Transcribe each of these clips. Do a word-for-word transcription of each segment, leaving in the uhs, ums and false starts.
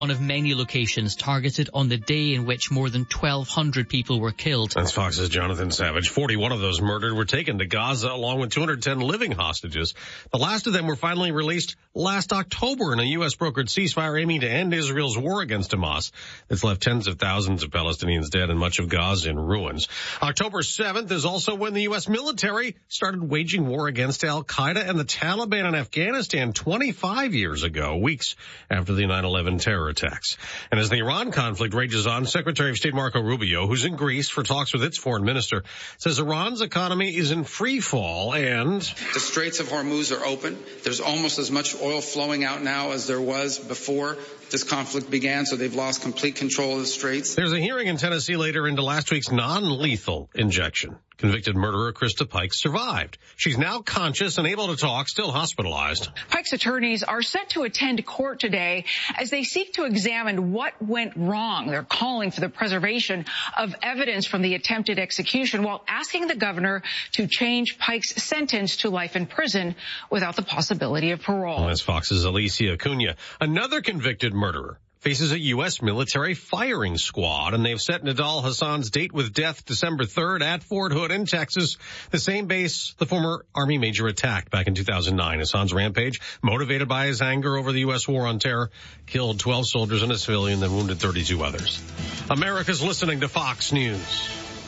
one of many locations targeted on the day in which more than twelve hundred people were killed. That's Fox's Jonathan Savage. forty-one of those murdered were taken to Gaza along with two hundred ten living hostages. The last of them were finally released last October in a U S brokered ceasefire aiming to end Israel's war against Hamas. That's left tens of thousands of Palestinians dead and much of Gaza in ruins. October seventh is also when the U S military started waging war against Al-Qaeda and the Taliban in Afghanistan twenty-five years ago, weeks after the nine eleven terror attacks. And as the Iran conflict rages on, Secretary of State Marco Rubio, who's in Greece for talks with its foreign minister, says Iran's economy is in free fall and the Straits of Hormuz are open. There's almost as much oil flowing out now as there was before this conflict began, so they've lost complete control of the Straits. There's a hearing in Tennessee later into last week's non-lethal injection. Convicted murderer Krista Pike survived. She's now conscious and able to talk, still hospitalized. Pike's attorneys are set to attend court today as they seek to examine what went wrong. They're calling for the preservation of evidence from the attempted execution while asking the governor to change Pike's sentence to life in prison without the possibility of parole. Well, that's Fox's Alicia Acuna. Another convicted murderer faces a U S military firing squad, and they've set Nidal Hassan's date with death December third at Fort Hood in Texas, the same base the former Army major attacked back in two thousand nine. Hassan's rampage, motivated by his anger over the U S war on terror, killed twelve soldiers and a civilian, then wounded thirty-two others. America's listening to Fox News.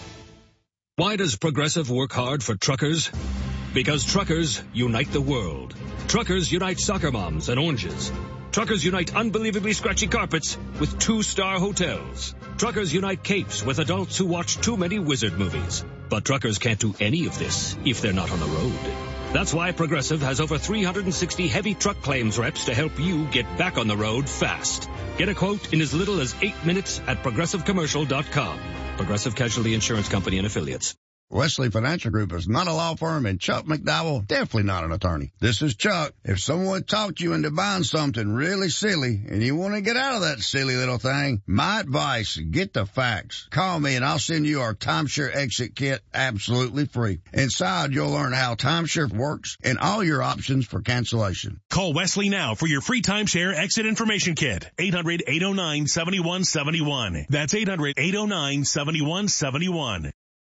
Why does Progressive work hard for truckers? Because truckers unite the world. Truckers unite soccer moms and oranges. Truckers unite unbelievably scratchy carpets with two-star hotels. Truckers unite capes with adults who watch too many wizard movies. But truckers can't do any of this if they're not on the road. That's why Progressive has over three hundred sixty heavy truck claims reps to help you get back on the road fast. Get a quote in as little as eight minutes at progressive commercial dot com. Progressive Casualty Insurance Company and Affiliates. Wesley Financial Group is not a law firm, and Chuck McDowell definitely not an attorney. This is Chuck. If someone talked you into buying something really silly and you want to get out of that silly little thing, my advice, get the facts. Call me and I'll send you our timeshare exit kit absolutely free. Inside, you'll learn how timeshare works and all your options for cancellation. Call Wesley now for your free timeshare exit information kit. eight hundred, eight oh nine, seven one seven one. That's eight hundred, eight oh nine, seven one seven one.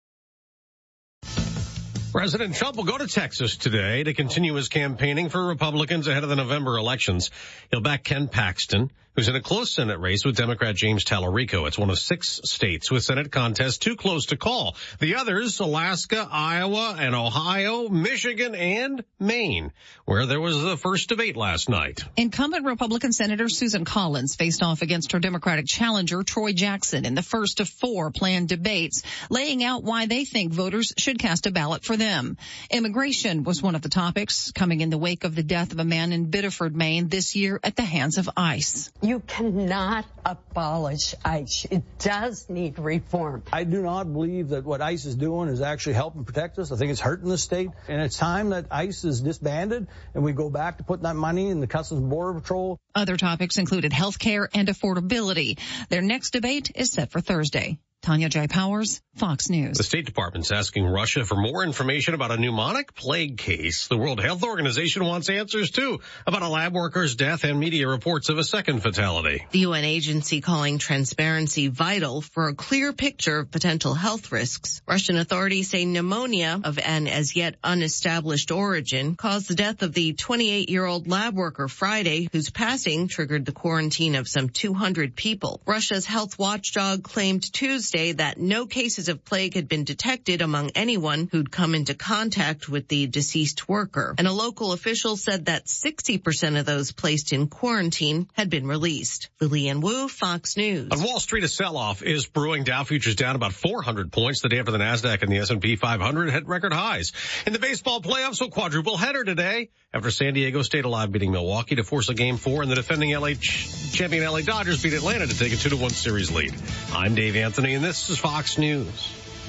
President Trump will go to Texas today to continue his campaigning for Republicans ahead of the November elections. He'll back Ken Paxton, who's in a close Senate race with Democrat James Tallarico. It's one of six states with Senate contests too close to call. The others, Alaska, Iowa, and Ohio, Michigan, and Maine, where there was the first debate last night. Incumbent Republican Senator Susan Collins faced off against her Democratic challenger, Troy Jackson, in the first of four planned debates, laying out why they think voters should cast a ballot for them. Immigration was one of the topics, coming in the wake of the death of a man in Biddeford, Maine, this year at the hands of ICE. You cannot abolish ICE. It does need reform. I do not believe that what ICE is doing is actually helping protect us. I think it's hurting the state. And it's time that ICE is disbanded and we go back to putting that money in the Customs and Border Patrol. Other topics included health care and affordability. Their next debate is set for Thursday. Tanya J. Powers, Fox News. The State Department's asking Russia for more information about a pneumonic plague case. The World Health Organization wants answers, too, about a lab worker's death and media reports of a second fatality. The U N agency calling transparency vital for a clear picture of potential health risks. Russian authorities say pneumonia of an as yet unestablished origin caused the death of the twenty-eight-year-old lab worker Friday, whose passing triggered the quarantine of some two hundred people. Russia's health watchdog claimed Tuesday that no cases of plague had been detected among anyone who'd come into contact with the deceased worker. And a local official said that sixty percent of those placed in quarantine had been released. Lillian Wu, Fox News. On Wall Street, a sell-off is brewing. Dow futures down about four hundred points the day after the NASDAQ and the S and P five hundred hit record highs. In the baseball playoffs, a quadruple header today after San Diego stayed alive beating Milwaukee to force a game four, and the defending L A ch- champion L A Dodgers beat Atlanta to take a two to one series lead. I'm Dave Anthony, and this is Fox News.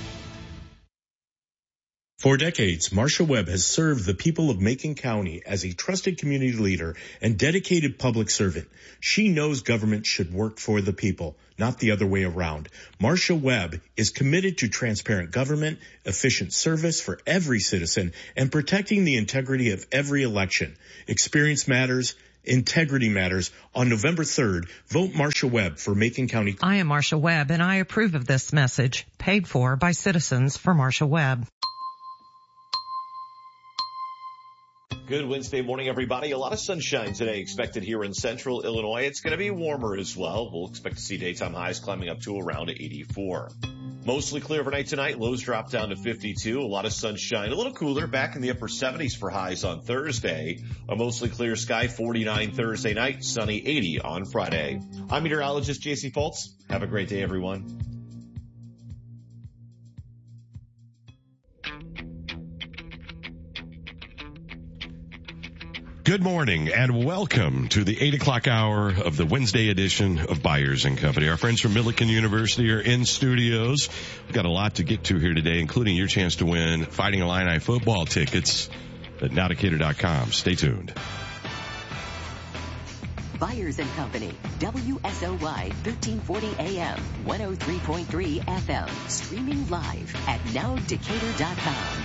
For decades, Marcia Webb has served the people of Macon County as a trusted community leader and dedicated public servant. She knows government should work for the people, not the other way around. Marcia Webb is committed to transparent government, efficient service for every citizen, and protecting the integrity of every election. Experience matters. Integrity matters. On November third, vote Marsha Webb for Macon County. I am Marsha Webb, and I approve of this message, paid for by Citizens for Marsha Webb. Good Wednesday morning, everybody. A lot of sunshine today expected here in central Illinois. It's going to be warmer as well. We'll expect to see daytime highs climbing up to around eighty-four. Mostly clear overnight tonight. Lows drop down to fifty-two. A lot of sunshine. A little cooler. Back in the upper seventies for highs on Thursday. A mostly clear sky. forty-nine Thursday night. Sunny eighty on Friday. I'm meteorologist J C Fultz. Have a great day, everyone. Good morning and welcome to the eight o'clock hour of the Wednesday edition of Byers and Company. Our friends from Millikin University are in studios. We've got a lot to get to here today, including your chance to win Fighting Illini football tickets at now decatur dot com. Stay tuned. Byers and Company, W S O Y thirteen forty A M, one oh three point three F M, streaming live at now decatur dot com.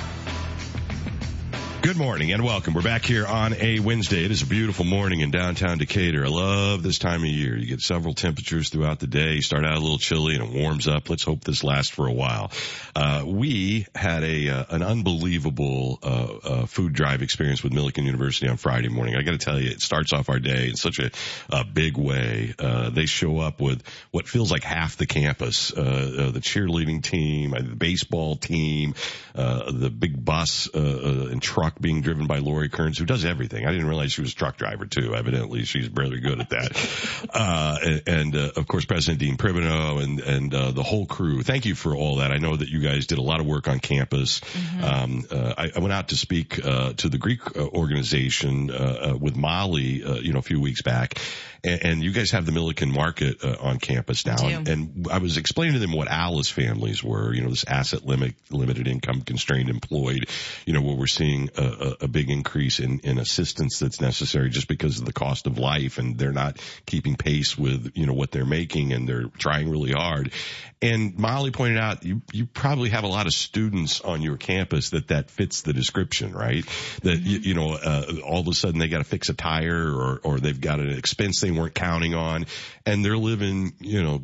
Good morning and welcome. We're back here on a Wednesday. It is a beautiful morning in downtown Decatur. I love this time of year. You get several temperatures throughout the day. You start out a little chilly and it warms up. Let's hope this lasts for a while. Uh, we had a, uh, an unbelievable, uh, uh, food drive experience with Millikin University on Friday morning. I gotta tell you, it starts off our day in such a, a big way. Uh, they show up with what feels like half the campus, uh, uh the cheerleading team, the baseball team, uh, the big bus, uh, uh and truck being driven by Lori Kearns, who does everything. I didn't realize she was a truck driver too. Evidently, she's really good at that. Uh, and, and uh, of course, President Dean Pribino and, and, uh, the whole crew. Thank you for all that. I know that you guys did a lot of work on campus. Mm-hmm. Um, uh, I, I went out to speak, uh, to the Greek organization, uh, uh with Molly, uh, you know, a few weeks back. And, and you guys have the Millikin Market, uh, on campus now. And, and I was explaining to them what Alice families were, you know, this asset limit, limited income constrained employed, you know, where we're seeing, uh, A, a big increase in, in assistance that's necessary just because of the cost of life, and they're not keeping pace with, you know, what they're making, and they're trying really hard. And Molly pointed out, you, you probably have a lot of students on your campus that that fits the description, right? That, mm-hmm. you, you know, uh, all of a sudden they got to fix a tire, or, or they've got an expense they weren't counting on, and they're living, you know,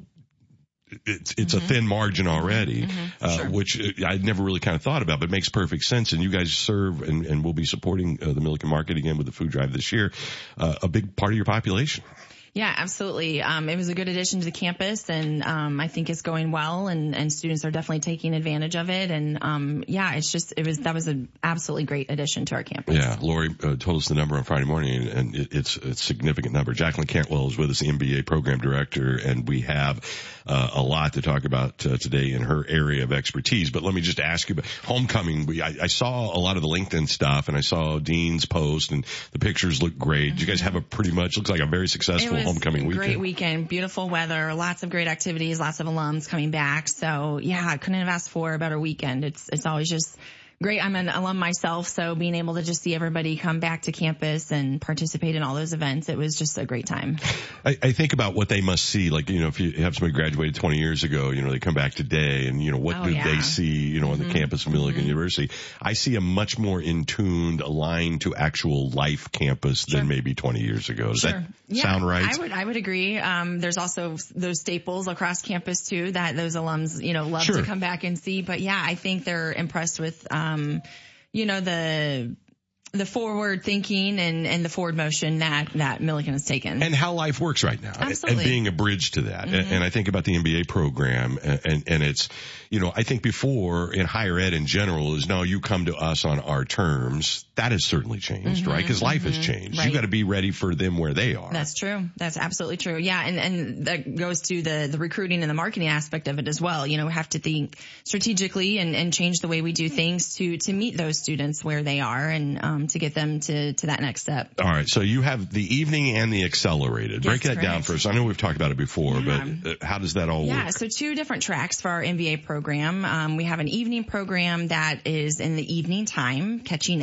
it's it's mm-hmm. a thin margin already, mm-hmm. uh, sure. which I'd never really kind of thought about, but makes perfect sense. And you guys serve and, and will be supporting uh, the Millikin Market again with the food drive this year, uh, a big part of your population. Yeah, absolutely. Um, it was a good addition to the campus, and um, I think it's going well, and, and students are definitely taking advantage of it. And um, yeah, it's just it was that was an absolutely great addition to our campus. Yeah, Lori uh, told us the number on Friday morning, and it, it's a significant number. Jacqueline Cantwell is with us, the M B A program director, and we have uh, a lot to talk about uh, today in her area of expertise. But let me just ask you about homecoming. We, I, I saw a lot of the LinkedIn stuff, and I saw Dean's post, and the pictures look great. Mm-hmm. You guys have a pretty much looks like a very successful homecoming weekend. Great weekend, beautiful weather, lots of great activities, lots of alums coming back. So yeah, I couldn't have asked for a better weekend. It's it's always just great. I'm an alum myself, so being able to just see everybody come back to campus and participate in all those events, it was just a great time. I, I think about what they must see, like, you know, if you have somebody graduated twenty years ago, you know, they come back today, and, you know, what oh, did yeah. they see, you know, mm-hmm. on the campus of Millikin mm-hmm. University? I see a much more in tuned, aligned to actual life campus sure. than maybe twenty years ago. Does sure. that yeah, sound right? I would, I would agree. Um, there's also those staples across campus too that those alums, you know, love sure. to come back and see. But yeah, I think they're impressed with, um, you know, the the forward thinking and, and the forward motion that, that Millikin has taken. And how life works right now. Absolutely. And being a bridge to that. Mm-hmm. And, and I think about the M B A program, and, and, and it's, you know, I think before in higher ed in general is, no, you come to us on our terms. That has certainly changed, mm-hmm, right? Because life mm-hmm, has changed. Right. You got to be ready for them where they are. That's true. That's absolutely true. Yeah. And, and that goes to the, the recruiting and the marketing aspect of it as well. You know, we have to think strategically and, and change the way we do things to, to meet those students where they are, and, um, to get them to, to that next step. All right. So you have the evening and the accelerated. Break that correct. down for us. I know we've talked about it before, yeah. but how does that all yeah, work? Yeah. So two different tracks for our M B A program. Um, we have an evening program that is in the evening time, catchy name, right?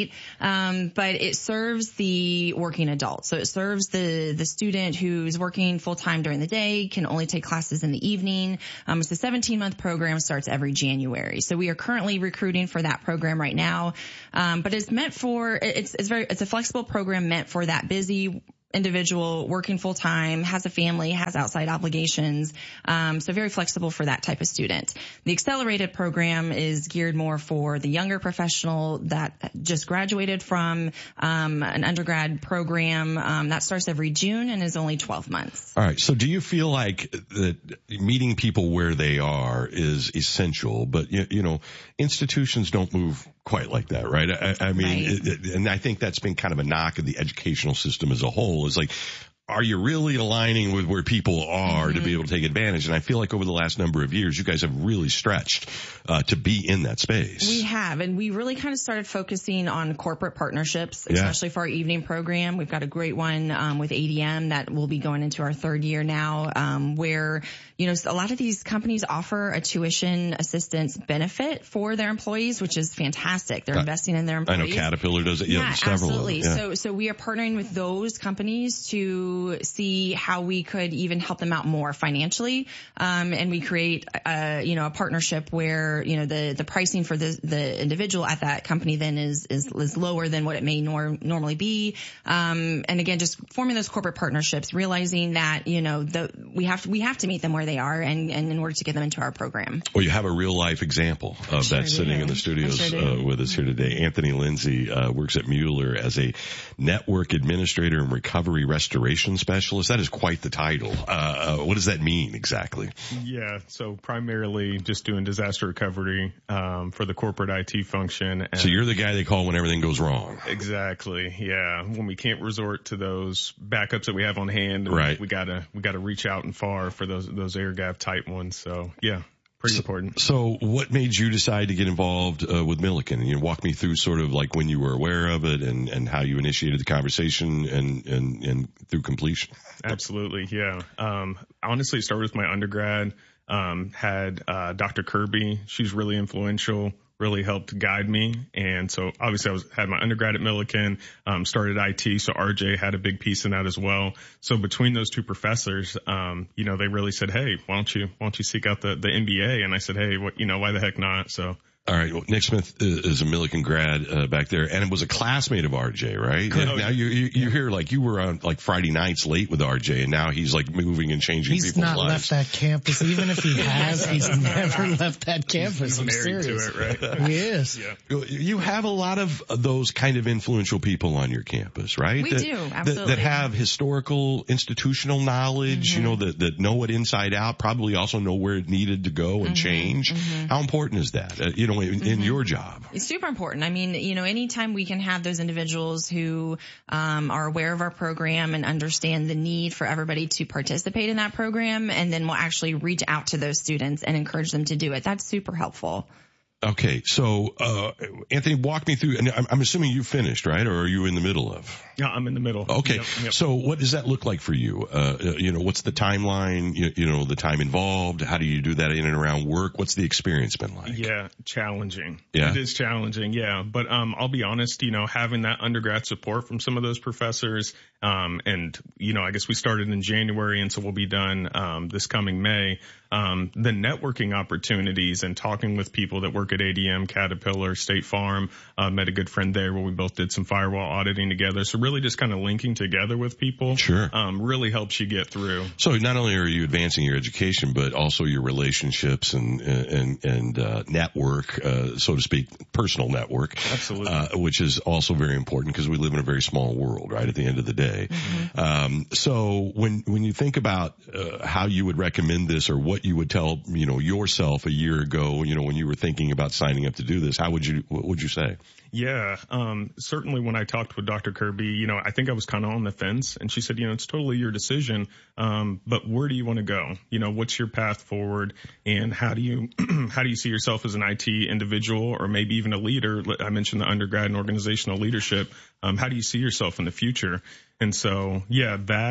right? Um, but it serves the working adult. So it serves the, the student who's working full time during the day, can only take classes in the evening. Um, it's a seventeen month program, starts every January. So we are currently recruiting for that program right now. Um, but it's meant for, it's, it's very, it's a flexible program meant for that busy individual working full time, has a family, has outside obligations. Um, so very flexible for that type of student. The accelerated program is geared more for the younger professional that just graduated from um, an undergrad program um, that starts every June and is only twelve months. All right. So do you feel like that meeting people where they are is essential, but you, you know, institutions don't move quite like that, right? I, I mean, right. It, it, and I think that's been kind of a knock of the educational system as a whole. Is like, are you really aligning with where people are mm-hmm. to be able to take advantage? And I feel like over the last number of years, you guys have really stretched uh, to be in that space. We have, and we really kind of started focusing on corporate partnerships, especially yeah. for our evening program. We've got a great one um, with A D M that will be going into our third year now, um, where, you know, a lot of these companies offer a tuition assistance benefit for their employees, which is fantastic. They're investing in their employees. I know Caterpillar does it. Yeah, yeah several absolutely. Of them. Yeah. So, so we are partnering with those companies to see how we could even help them out more financially. Um, and we create, uh, you know, a partnership where, you know, the, the pricing for the, the individual at that company then is, is, is lower than what it may nor- normally be. Um, and again, just forming those corporate partnerships, realizing that, you know, the, we have to, we have to meet them where they are and, and in order to get them into our program. Well, you have a real life example of sure that sitting do. in the studios sure uh, with us here today. Anthony Lindsay, uh, works at Mueller as a network administrator and recovery restoration specialist. That is quite the title. Uh, what does that mean exactly? Yeah, so primarily just doing disaster recovery um, for the corporate I T function. And so you're the guy they call when everything goes wrong. Exactly. Yeah, when we can't resort to those backups that we have on hand, right. we gotta we gotta reach out and far for those those air gap type ones. So yeah. Pretty so, important. So what made you decide to get involved uh, with Milliken? You know, walk me through sort of like when you were aware of it and, and how you initiated the conversation and, and, and through completion. Absolutely. Yeah. Um, honestly, it started with my undergrad, um, had, uh, Doctor Kirby. She's really influential, really helped guide me. And so obviously I was, had my undergrad at Milliken, um, started I T. So R J had a big piece in that as well. So between those two professors, um, you know, they really said, hey, why don't you, why don't you seek out the, the M B A? And I said, hey, what, you know, why the heck not? So. All right. Well, Nick Smith is a Milliken grad uh, back there, and it was a classmate of R J, right? Oh, now you you, you hear like you were on like Friday nights late with R J, and now he's like moving and changing he's people's lives. He's not left that campus, even if he has. He's never left that campus. He's I'm married serious. to it, right? He is. Yeah. You have a lot of those kind of influential people on your campus, right? We that, do, absolutely. That, that have historical, institutional knowledge, mm-hmm. you know, that that know it inside out. Probably also know where it needed to go and mm-hmm. change. Mm-hmm. How important is that? Uh, you know, in, mm-hmm. in your job. Job. It's super important. I mean, you know, anytime we can have those individuals who um, are aware of our program and understand the need for everybody to participate in that program, and then we'll actually reach out to those students and encourage them to do it. That's super helpful. Okay, so uh Anthony, walk me through, and I'm, I'm assuming you finished, right? Or are you in the middle of? Yeah, I'm in the middle. Okay, yep, yep. So what does that look like for you? Uh You know, what's the timeline? You, you know, the time involved? How do you do that in and around work? What's the experience been like? Yeah, challenging. Yeah, it is challenging. Yeah, but um, I'll be honest. You know, having that undergrad support from some of those professors, um, and you know, I guess we started in January, and so we'll be done um this coming May. Um, the networking opportunities and talking with people that work at A D M, Caterpillar, State Farm, uh, met a good friend there where we both did some firewall auditing together. So really just kind of linking together with people, sure, um, really helps you get through. So not only are you advancing your education, but also your relationships and, and, and, uh, network, uh, so to speak, personal network. Absolutely. Uh, which is also very important because we live in a very small world, right? At the end of the day. Mm-hmm. Um, so when, when you think about, uh, how you would recommend this or what you would tell, you know, yourself a year ago, you know, when you were thinking about signing up to do this, how would you, what would you say? Yeah, um, certainly when I talked with Doctor Kirby, you know, I think I was kind of on the fence, and she said, you know, it's totally your decision, um, but where do you want to go? You know, what's your path forward, and how do you, how do you see yourself as an I T individual, or maybe even a leader? I mentioned the undergrad and organizational leadership. Um, how do you see yourself in the future? And so, yeah, that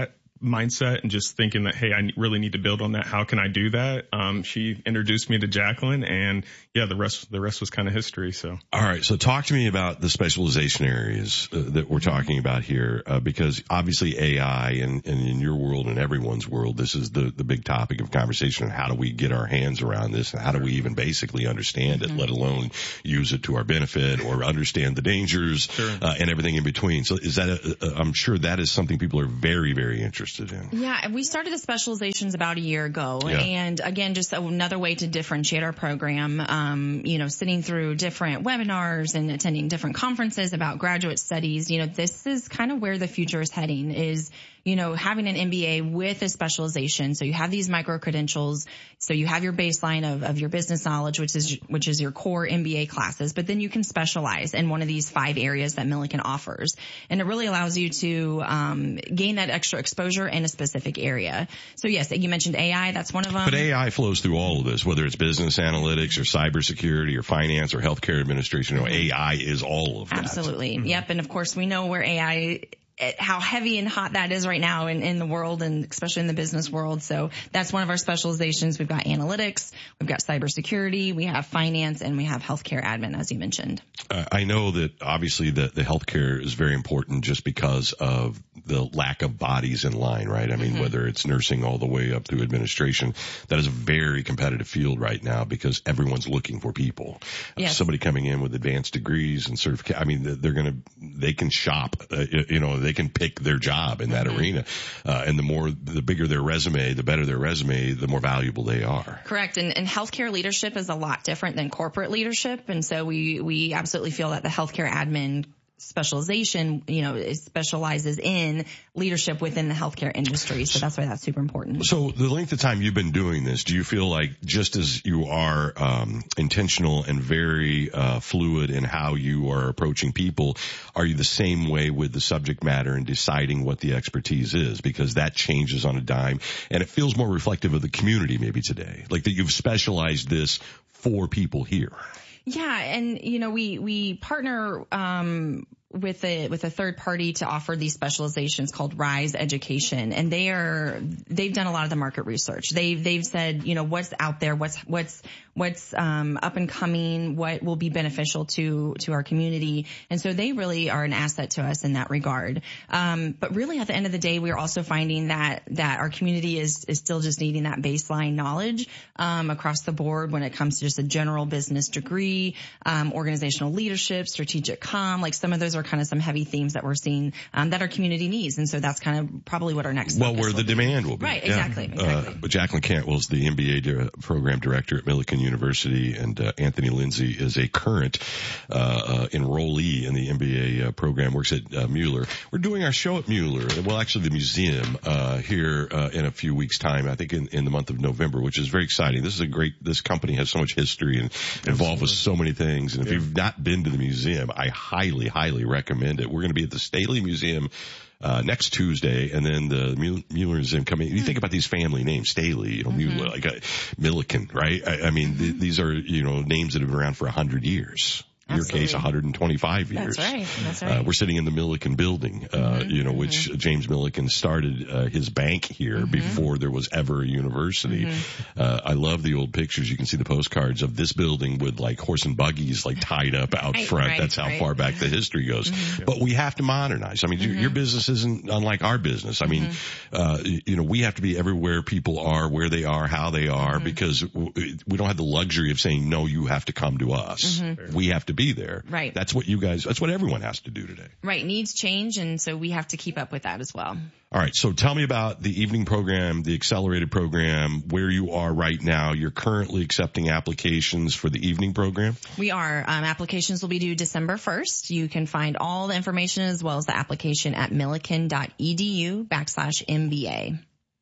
mindset and just thinking that, hey, I really need to build on that. How can I do that? Um, she introduced me to Jacqueline, and yeah, the rest, the rest was kind of history. So. All right. So talk to me about the specialization areas uh, that we're talking about here, uh, because obviously A I and, and in your world and everyone's world, this is the, the big topic of conversation. How do we get our hands around this? And how do we even basically understand it, mm-hmm. let alone use it to our benefit or understand the dangers sure. uh, and everything in between? So is that, a, a, I'm sure that is something people are very, very interested in. Yeah. We started the specializations about a year ago. Yeah. And again, just another way to differentiate our program, um, you know, sitting through different webinars and attending different conferences about graduate studies. You know, this is kind of where the future is heading, is, you know, having an M B A with a specialization. So you have these micro credentials. So you have your baseline of, of your business knowledge, which is, which is your core M B A classes, but then you can specialize in one of these five areas that Milliken offers. And it really allows you to, um, gain that extra exposure in a specific area. So yes, you mentioned A I. That's one of them. But A I flows through all of this, whether it's business analytics or cybersecurity or finance or healthcare administration. You know, A I is all of that. Absolutely. Mm-hmm. Yep. And of course we know where A I, how heavy and hot that is right now in, in the world, and especially in the business world. So that's one of our specializations. We've got analytics, we've got cybersecurity, we have finance, and we have healthcare admin, as you mentioned. Uh, I know that obviously the, the healthcare is very important just because of the lack of bodies in line, right? I mean, mm-hmm. whether it's nursing all the way up through administration, that is a very competitive field right now because everyone's looking for people. Yes. Uh, somebody coming in with advanced degrees and certification. I mean, they're going to, they can shop, uh, you know, they can pick their job in that mm-hmm. arena. Uh, and the more, the bigger their resume, the better their resume, the more valuable they are. Correct. And, and healthcare leadership is a lot different than corporate leadership. And so we, we absolutely feel that the healthcare admin specialization, you know, it specializes in leadership within the healthcare industry. So that's why that's super important. So the length of time you've been doing this, do you feel like just as you are um intentional and very uh fluid in how you are approaching people, are you the same way with the subject matter and deciding what the expertise is? Because that changes on a dime and it feels more reflective of the community maybe today, like that you've specialized this for people here. Yeah. And, you know, we, we partner, um, with a, with a third party to offer these specializations called Rise Education. And they are, they've done a lot of the market research. They've, they've said, you know, what's out there, what's, what's, what's, um, up and coming, what will be beneficial to, to our community. And so they really are an asset to us in that regard. Um, but really at the end of the day, we are also finding that, that our community is, is still just needing that baseline knowledge, um, across the board when it comes to just a general business degree, um, organizational leadership, strategic comm, like some of those are kind of some heavy themes that we're seeing, um, that our community needs. And so that's kind of probably what our next well, where the be. demand will be. Right. Exactly. Yeah. exactly. Uh, Jacqueline Cantwell is the M B A di- program director at Milliken University, and uh, Anthony Lindsay is a current uh, uh enrollee in the M B A uh, program, works at uh, Mueller. We're doing our show at Mueller, well, actually the museum, uh, here uh, in a few weeks' time, I think in, in the month of November, which is very exciting. This is a great, this company has so much history and involved with so many things. And if yeah. you've not been to the museum, I highly, highly recommend it. We're going to be at the Staley Museum uh next Tuesday, and then the Mueller Museum coming. You think about these family names, Staley, you know, mm-hmm. Mueller, like uh, Milliken, right? I, I mean, mm-hmm. th- these are, you know, names that have been around for a hundred years. In your case, one hundred twenty-five years. That's right. That's right. Uh, we're sitting in the Milliken building, uh, mm-hmm. you know, which mm-hmm. James Milliken started, uh, his bank here mm-hmm. before there was ever a university. Mm-hmm. Uh, I love the old pictures. You can see the postcards of this building with like horse and buggies like tied up out right, front. Right, That's how right. far back the history goes. Mm-hmm. But we have to modernize. I mean, mm-hmm. your business isn't unlike our business. I mean, mm-hmm. uh, you know, we have to be everywhere people are, where they are, how they are, mm-hmm. because we don't have the luxury of saying, no, you have to come to us. Mm-hmm. We have to be there. Right. That's what you guys, that's what everyone has to do today. Right. Needs change. And so we have to keep up with that as well. All right. So tell me about the evening program, the accelerated program, where you are right now. You're currently accepting applications for the evening program? We are. Um, applications will be due December first. You can find all the information as well as the application at milliken.edu backslash MBA.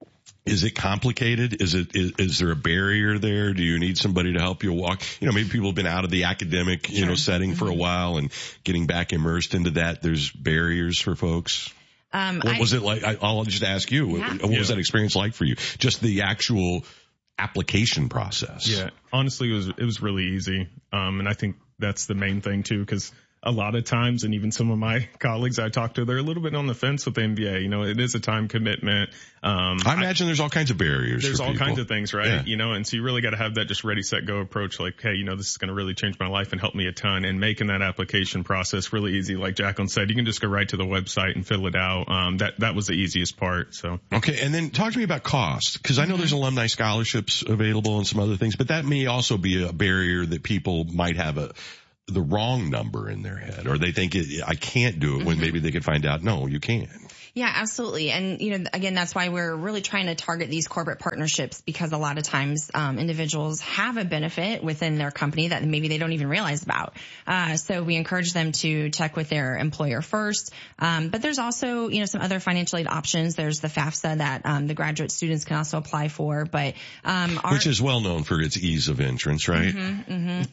Is it complicated? Is it, is, is there a barrier there? Do you need somebody to help you walk? You know, maybe people have been out of the academic, you sure. know, setting mm-hmm. for a while and getting back immersed into that. There's barriers for folks. Um, what I, was it like? I, I'll just ask you. Yeah. What, what yeah. was that experience like for you? Just the actual application process. Yeah. Honestly, it was, it was really easy. Um, and I think that's the main thing too, because a lot of times, and even some of my colleagues I talk to, they're a little bit on the fence with the M B A. You know, it is a time commitment. Um, I imagine I, there's all kinds of barriers. There's for all people. kinds of things, right? Yeah. You know, and so you really got to have that just ready, set, go approach. Like, hey, you know, this is going to really change my life and help me a ton. And making that application process really easy, like Jacqueline said, you can just go right to the website and fill it out. Um, that that was the easiest part. So okay, and then talk to me about cost, because I know there's alumni scholarships available and some other things, but that may also be a barrier that people might have a the wrong number in their head, or they think it, I can't do it when maybe they could find out, no, you can. Yeah, absolutely. And, you know, again, that's why we're really trying to target these corporate partnerships, because a lot of times um, individuals have a benefit within their company that maybe they don't even realize about. Uh, so we encourage them to check with their employer first. Um, but there's also, you know, some other financial aid options. There's the FAFSA that um, the graduate students can also apply for. But um, our- Which is well known for its ease of entrance, right? Mm-hmm,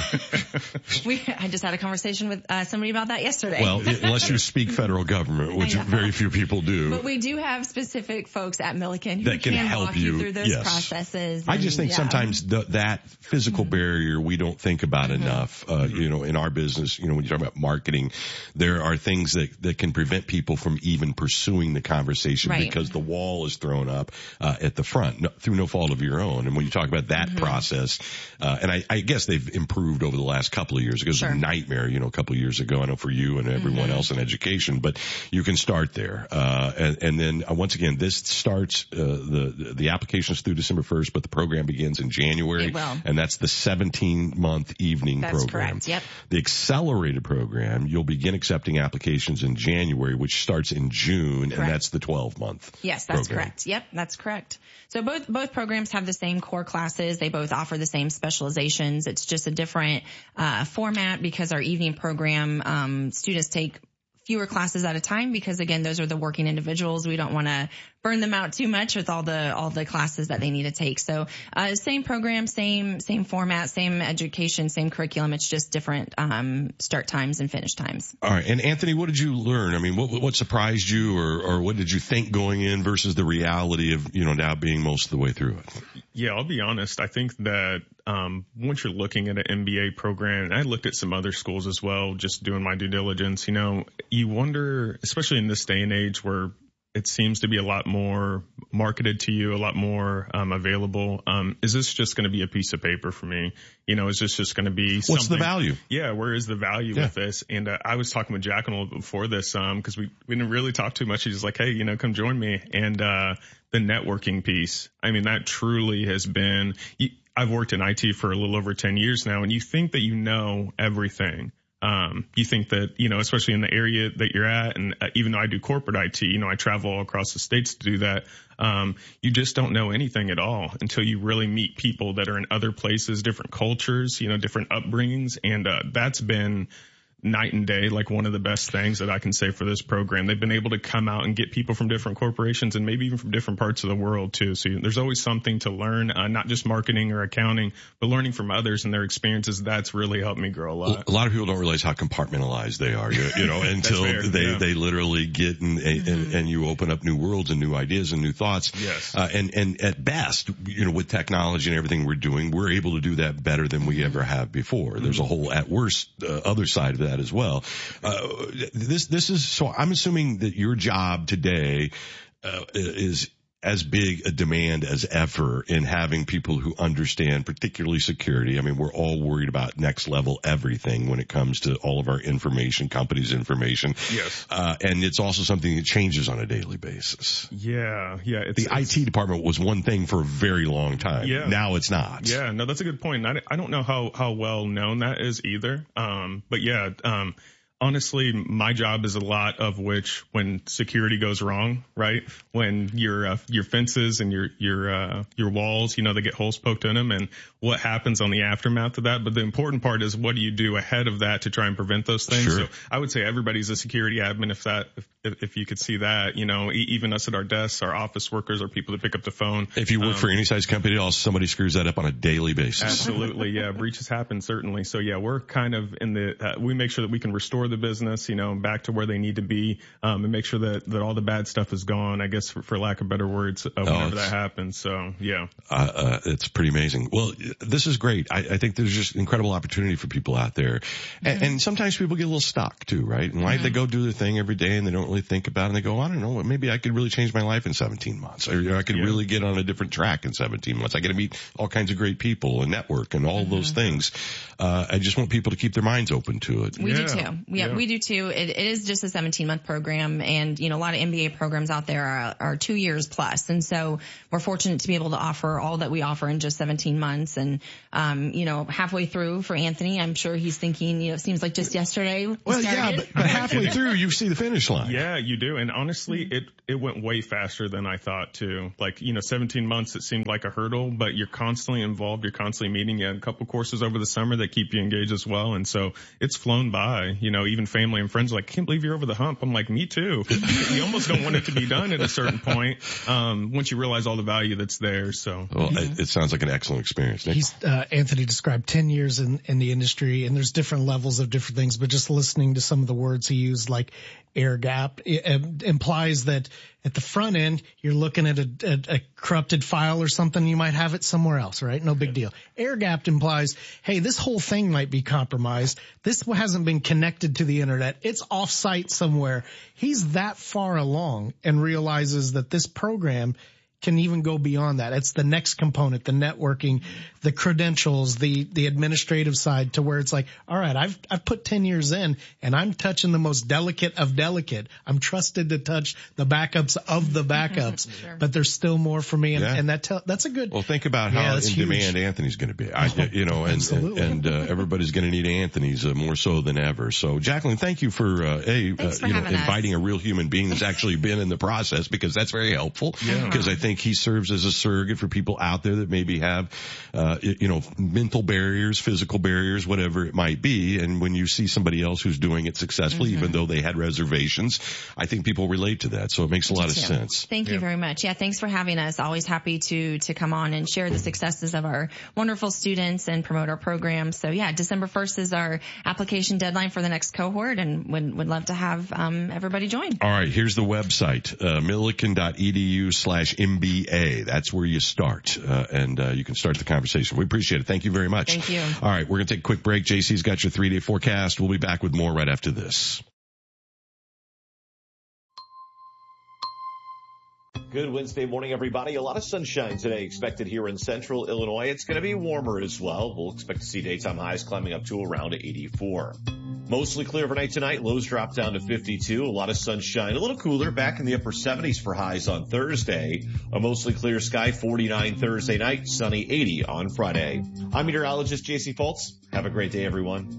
mm-hmm. we, I just had a conversation with uh, somebody about that yesterday. Well, unless you speak federal government, which very few people do. But we do have specific folks at Milliken who that can, can help walk you. you through those yes. processes. I just think yeah. sometimes the, that physical mm-hmm. barrier we don't think about mm-hmm. enough. Uh, mm-hmm. You know, in our business, you know, when you talk about marketing, there are things that, that can prevent people from even pursuing the conversation right. because the wall is thrown up uh, at the front no, through no fault of your own. And when you talk about that mm-hmm. process, uh, and I, I guess they've improved over the last couple of years. It was sure. a nightmare, you know, a couple of years ago. I know for you and everyone mm-hmm. else in education, but you can start there. Uh, and, and then uh, once again, this starts, uh, the, the applications through December first, but the program begins in January. It will. And that's the seventeen month evening that's program. Correct. Yep. The accelerated program, you'll begin accepting applications in January, which starts in June, correct. And that's the twelve month. Yes, that's program. correct. Yep, that's correct. So both, both programs have the same core classes. They both offer the same specializations. It's just a different, uh, format because our evening program, um, students take fewer classes at a time because again, those are the working individuals. We don't want to burn them out too much with all the, all the classes that they need to take. So, uh, same program, same, same format, same education, same curriculum. It's just different, um, start times and finish times. All right. And Anthony, what did you learn? I mean, what, what surprised you or, or what did you think going in versus the reality of, you know, now being most of the way through it? Yeah, I'll be honest. I think that, um, once you're looking at an M B A program, and I looked at some other schools as well, just doing my due diligence, you know, you wonder, especially in this day and age where it seems to be a lot more marketed to you, a lot more um, available. Um, is this just going to be a piece of paper for me? You know, is this just going to be something? What's the value? Yeah, where is the value yeah. with this? And uh, I was talking with Jacqueline a little bit before this um, because we, we didn't really talk too much. She's just like, hey, you know, come join me. And uh, the networking piece, I mean, that truly has been – I've worked in I T for a little over ten years now, and you think that you know everything. Um, you think that, you know, especially in the area that you're at, and uh, even though I do corporate I T, you know, I travel all across the states to do that. Um, you just don't know anything at all until you really meet people that are in other places, different cultures, you know, different upbringings. And, uh, that's been night and day, like one of the best things that I can say for this program. They've been able to come out and get people from different corporations and maybe even from different parts of the world too. So there's always something to learn, uh, not just marketing or accounting, but learning from others and their experiences. That's really helped me grow a lot. A lot of people don't realize how compartmentalized they are, you, you know, until they, yeah. they literally get and, mm-hmm. and, and you open up new worlds and new ideas and new thoughts. Yes. Uh, and, and at best, you know, with technology and everything we're doing, we're able to do that better than we ever have before. Mm-hmm. There's a whole at worst uh, other side of that as well. Uh, this, this is, so I'm assuming that your job today, uh, is as big a demand as ever in having people who understand, particularly security. I mean, we're all worried about next level everything when it comes to all of our information, companies' information. Yes. Uh, and it's also something that changes on a daily basis. Yeah. Yeah. It's, the it's, I T department was one thing for a very long time. Yeah. Now it's not. Yeah. No, that's a good point. I, I don't know how, how well known that is either. Um, but yeah, um, honestly, my job is a lot of which when security goes wrong, right? When your uh, your fences and your your uh, your walls, you know, they get holes poked in them, and what happens on the aftermath of that. But the important part is what do you do ahead of that to try and prevent those things? Sure. So I would say everybody's a security admin if that if, if you could see that, you know, even us at our desks, our office workers, our people that pick up the phone. If you work um, for any size company, else somebody screws that up on a daily basis. Absolutely, yeah, breaches happen certainly. So yeah, we're kind of in the uh, we make sure that we can restore restore the business, you know, back to where they need to be, um, and make sure that, that all the bad stuff is gone, I guess, for, for lack of better words, uh, whenever oh, that happens. So, yeah. Uh, uh, it's pretty amazing. Well, this is great. I, I think there's just incredible opportunity for people out there. Mm-hmm. And, and sometimes people get a little stuck too, right? And why mm-hmm. they go do their thing every day and they don't really think about it and they go, I don't know, maybe I could really change my life in seventeen months. Or you know, I could yeah. really get on a different track in seventeen months. I get to meet all kinds of great people and network and all mm-hmm. those things. Uh, I just want people to keep their minds open to it. We yeah. do too. Yeah, yeah, we do too. It, it is just a seventeen month program, and you know, a lot of M B A programs out there are, are two years plus, and so we're fortunate to be able to offer all that we offer in just seventeen months. And um, you know, halfway through for Anthony, I'm sure he's thinking, you know, it seems like just yesterday. We well, started. yeah, but, but halfway through, you see the finish line. Yeah, you do. And honestly, it it went way faster than I thought too. Like, you know, seventeen months, it seemed like a hurdle, but you're constantly involved. You're constantly meeting. You had a couple courses over the summer that keep you engaged as well. And so it's flown by, you know, even family and friends are like, can't believe you're over the hump. I'm like, me too. You almost don't want it to be done at a certain point, um, once you realize all the value that's there. So. Well, it, it sounds like an excellent experience. Nick? He's, uh, Anthony described ten years in, in the industry, and there's different levels of different things, but just listening to some of the words he used, like air gap, it, it implies that at the front end, you're looking at a, a, a corrupted file or something. You might have it somewhere else, right? No big deal. Air gap implies, hey, this whole thing might be compromised. This hasn't been connected to the internet. It's off site somewhere. He's that far along and realizes that this program can even go beyond that. It's the next component, the networking, the credentials, the, the administrative side, to where it's like, all right, I've, I've put ten years in and I'm touching the most delicate of delicate. I'm trusted to touch the backups of the backups, sure. but there's still more for me. And, yeah. and that, te- that's a good. Well, think about how yeah, in huge. demand Anthony's going to be. I, you know, and, and, and, uh, everybody's going to need Anthony's uh, more so than ever. So Jacqueline, thank you for, uh, a, uh, for you know, inviting us. a real human being that's actually been in the process, because that's very helpful. Because yeah. I think he serves as a surrogate for people out there that maybe have, uh, you know, mental barriers, physical barriers, whatever it might be. And when you see somebody else who's doing it successfully, mm-hmm. even though they had reservations, I think people relate to that. So it makes a lot of sense. Thank you yeah. very much. Yeah, thanks for having us. Always happy to to come on and share the successes of our wonderful students and promote our program. So yeah, December first is our application deadline for the next cohort, and would would love to have um everybody join. All right, here's the website, uh, millikan.edu slash MBA. That's where you start, uh, and uh, you can start the conversation. We appreciate it. Thank you very much. Thank you. All right, we're going to take a quick break. J C's got your three-day forecast. We'll be back with more right after this. Good Wednesday morning, everybody. A lot of sunshine today expected here in central Illinois. It's going to be warmer as well. We'll expect to see daytime highs climbing up to around eighty-four. Mostly clear overnight tonight. Lows drop down to fifty-two. A lot of sunshine. A little cooler, back in the upper seventies for highs on Thursday. A mostly clear sky, forty-nine Thursday night. Sunny, eighty on Friday. I'm meteorologist J C Fultz. Have a great day, everyone.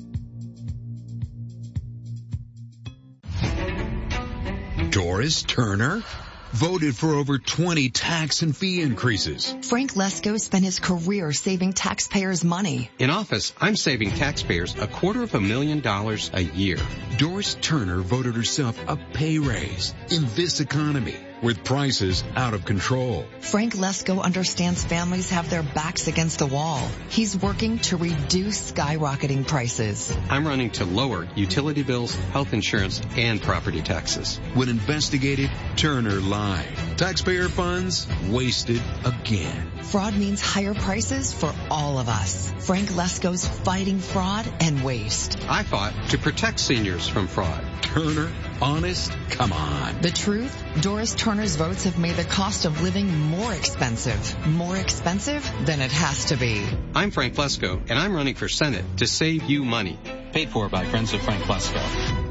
Doris Turner? Voted for over twenty tax and fee increases. Frank Lesko spent his career saving taxpayers' money. In office, I'm saving taxpayers a quarter of a million dollars a year. Doris Turner voted herself a pay raise in this economy with prices out of control. Frank Lesko understands families have their backs against the wall. He's working to reduce skyrocketing prices. I'm running to lower utility bills, health insurance, and property taxes. When investigated, Turner lied. Taxpayer funds wasted again. Fraud means higher prices for all of us. Frank Lesko's fighting fraud and waste. I fought to protect seniors from fraud. Turner, honest? Come on. The truth? Doris Turner's votes have made the cost of living more expensive. More expensive than it has to be. I'm Frank Lesko, and I'm running for Senate to save you money. Paid for by Friends of Frank Lesko.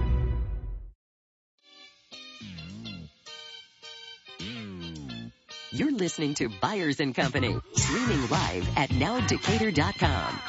You're listening to Byers and Company, streaming live at now decatur dot com.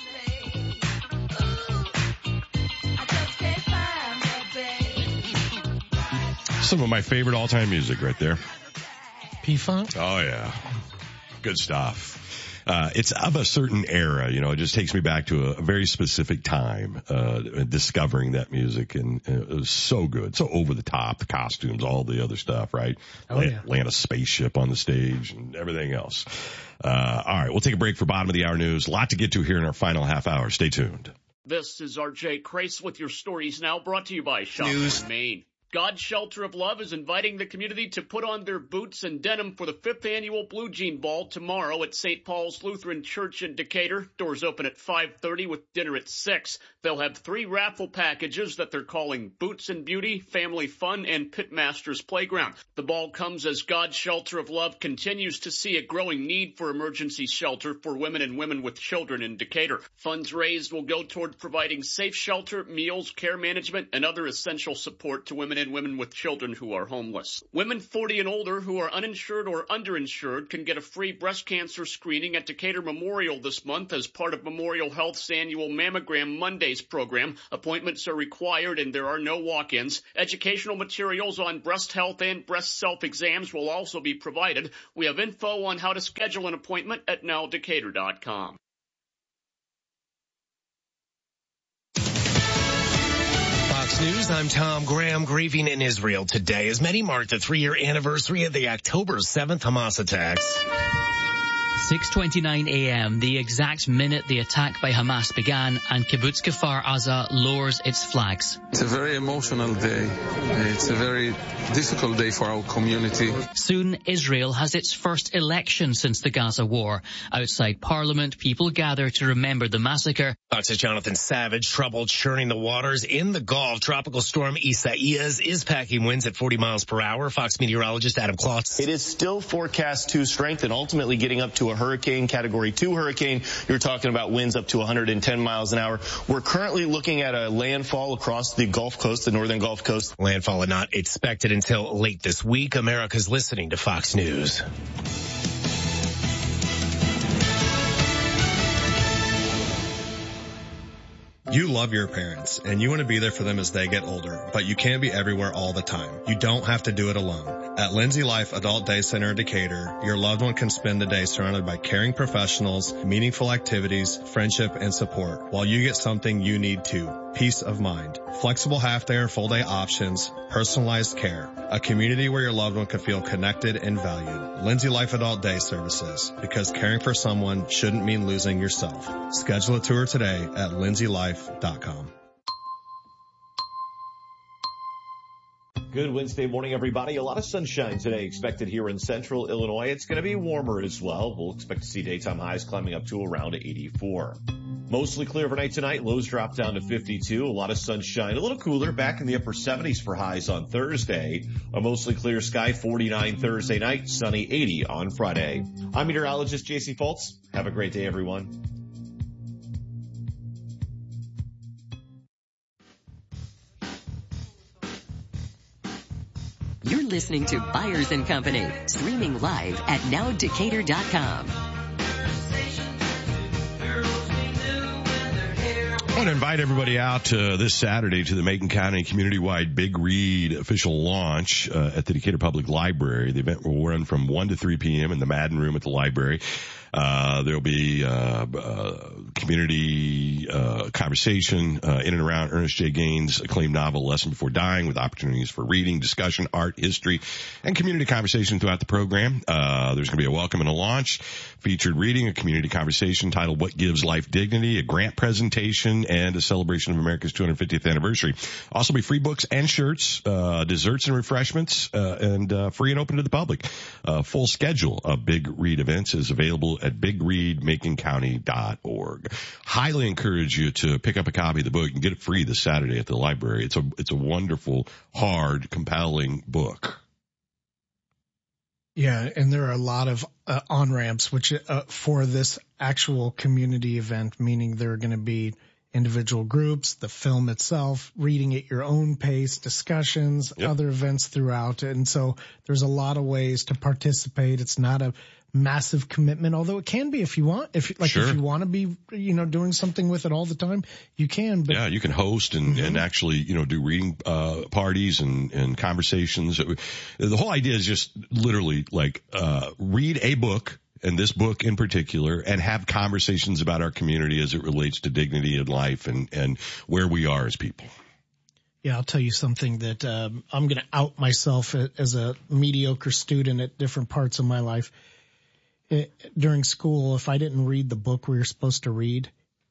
Some of my favorite all-time music right there. P-Funk? Oh, yeah. Good stuff. Uh, it's of a certain era, you know, it just takes me back to a, a very specific time, uh, discovering that music, and, and it was so good, so over the top, the costumes, all the other stuff, right? Oh, yeah. Land a spaceship on the stage and everything else. Uh, all right, we'll take a break for bottom of the hour news. A lot to get to here in our final half hour. Stay tuned. This is R J Crace with your stories now, brought to you by Shop News. Maine. God's Shelter of Love is inviting the community to put on their boots and denim for the fifth annual Blue Jean Ball tomorrow at Saint Paul's Lutheran Church in Decatur. Doors open at five thirty with dinner at six. They'll have three raffle packages that they're calling Boots and Beauty, Family Fun, and Pitmasters Playground. The ball comes as God's Shelter of Love continues to see a growing need for emergency shelter for women and women with children in Decatur. Funds raised will go toward providing safe shelter, meals, care management, and other essential support to women and women with children who are homeless. Women forty and older who are uninsured or underinsured can get a free breast cancer screening at Decatur Memorial this month as part of Memorial Health's annual Mammogram Mondays program. Appointments are required and there are no walk-ins. Educational materials on breast health and breast self-exams will also be provided. We have info on how to schedule an appointment at now decatur dot com. News, I'm Tom Graham. Grieving in Israel today as many mark the three-year anniversary of the October seventh Hamas attacks. six twenty-nine a.m., the exact minute the attack by Hamas began, and Kibbutz Kfar Aza lowers its flags. It's a very emotional day. It's a very difficult day for our community. Soon, Israel has its first election since the Gaza war. Outside Parliament, people gather to remember the massacre. Fox's Jonathan Savage. Trouble churning the waters in the Gulf. Tropical storm Isaias is packing winds at forty miles per hour. Fox meteorologist Adam Klotz. It is still forecast to strengthen, ultimately getting up to a hurricane, category two hurricane. You're talking about winds up to one hundred ten miles an hour. We're currently looking at a landfall across the Gulf Coast, the northern Gulf Coast. Landfall not expected until late this week. America's listening to Fox News. You love your parents, and you want to be there for them as they get older, but you can't be everywhere all the time. You don't have to do it alone. At Lindsay Life Adult Day Center in Decatur, your loved one can spend the day surrounded by caring professionals, meaningful activities, friendship, and support, while you get something you need too, peace of mind. Flexible half-day or full-day options, personalized care, a community where your loved one can feel connected and valued. Lindsay Life Adult Day Services, because caring for someone shouldn't mean losing yourself. Schedule a tour today at lindsay life dot com. Good Wednesday morning, everybody. A lot of sunshine today expected here in central Illinois. It's going to be warmer as well. We'll expect to see daytime highs climbing up to around eighty-four. Mostly clear overnight tonight. Lows drop down to fifty-two. A lot of sunshine. A little cooler. Back in the upper seventies for highs on Thursday. A mostly clear sky. forty-nine Thursday night. Sunny eighty on Friday. I'm meteorologist J C Fultz. Have a great day, everyone. You're listening to Byers and Company, streaming live at now decatur dot com. I want to invite everybody out uh, this Saturday to the Macon County Community-Wide Big Read official launch uh, at the Decatur Public Library. The event will run from one to three p.m. in the Madden Room at the library. Uh, there'll be, uh, uh, community, uh, conversation, uh, in and around Ernest J. Gaines' acclaimed novel, Lesson Before Dying, with opportunities for reading, discussion, art, history, and community conversation throughout the program. Uh, there's going to be a welcome and a launch, featured reading, a community conversation titled What Gives Life Dignity, a grant presentation, and a celebration of America's two hundred fiftieth anniversary. Also be free books and shirts, uh, desserts and refreshments, uh, and, uh, free and open to the public. Uh, full schedule of Big Read events is available at big read macon county dot org. Highly encourage you to pick up a copy of the book. You can get it free this Saturday at the library. It's a, it's a wonderful, hard, compelling book. Yeah, and there are a lot of uh, on-ramps which uh, for this actual community event, meaning there are going to be individual groups, the film itself, reading at your own pace, discussions, yep. other events throughout. And so there's a lot of ways to participate. It's not a massive commitment, although it can be if you want, if like sure. if you want to be, you know, doing something with it all the time, you can. But, yeah, you can host and, mm-hmm. and actually, you know, do reading uh parties and, and conversations. The whole idea is just literally like uh read a book, and this book in particular, and have conversations about our community as it relates to dignity in life and, and where we are as people. Yeah, I'll tell you something that um, I'm going to out myself as a mediocre student at different parts of my life. It, during school, if I didn't read the book we were supposed to read,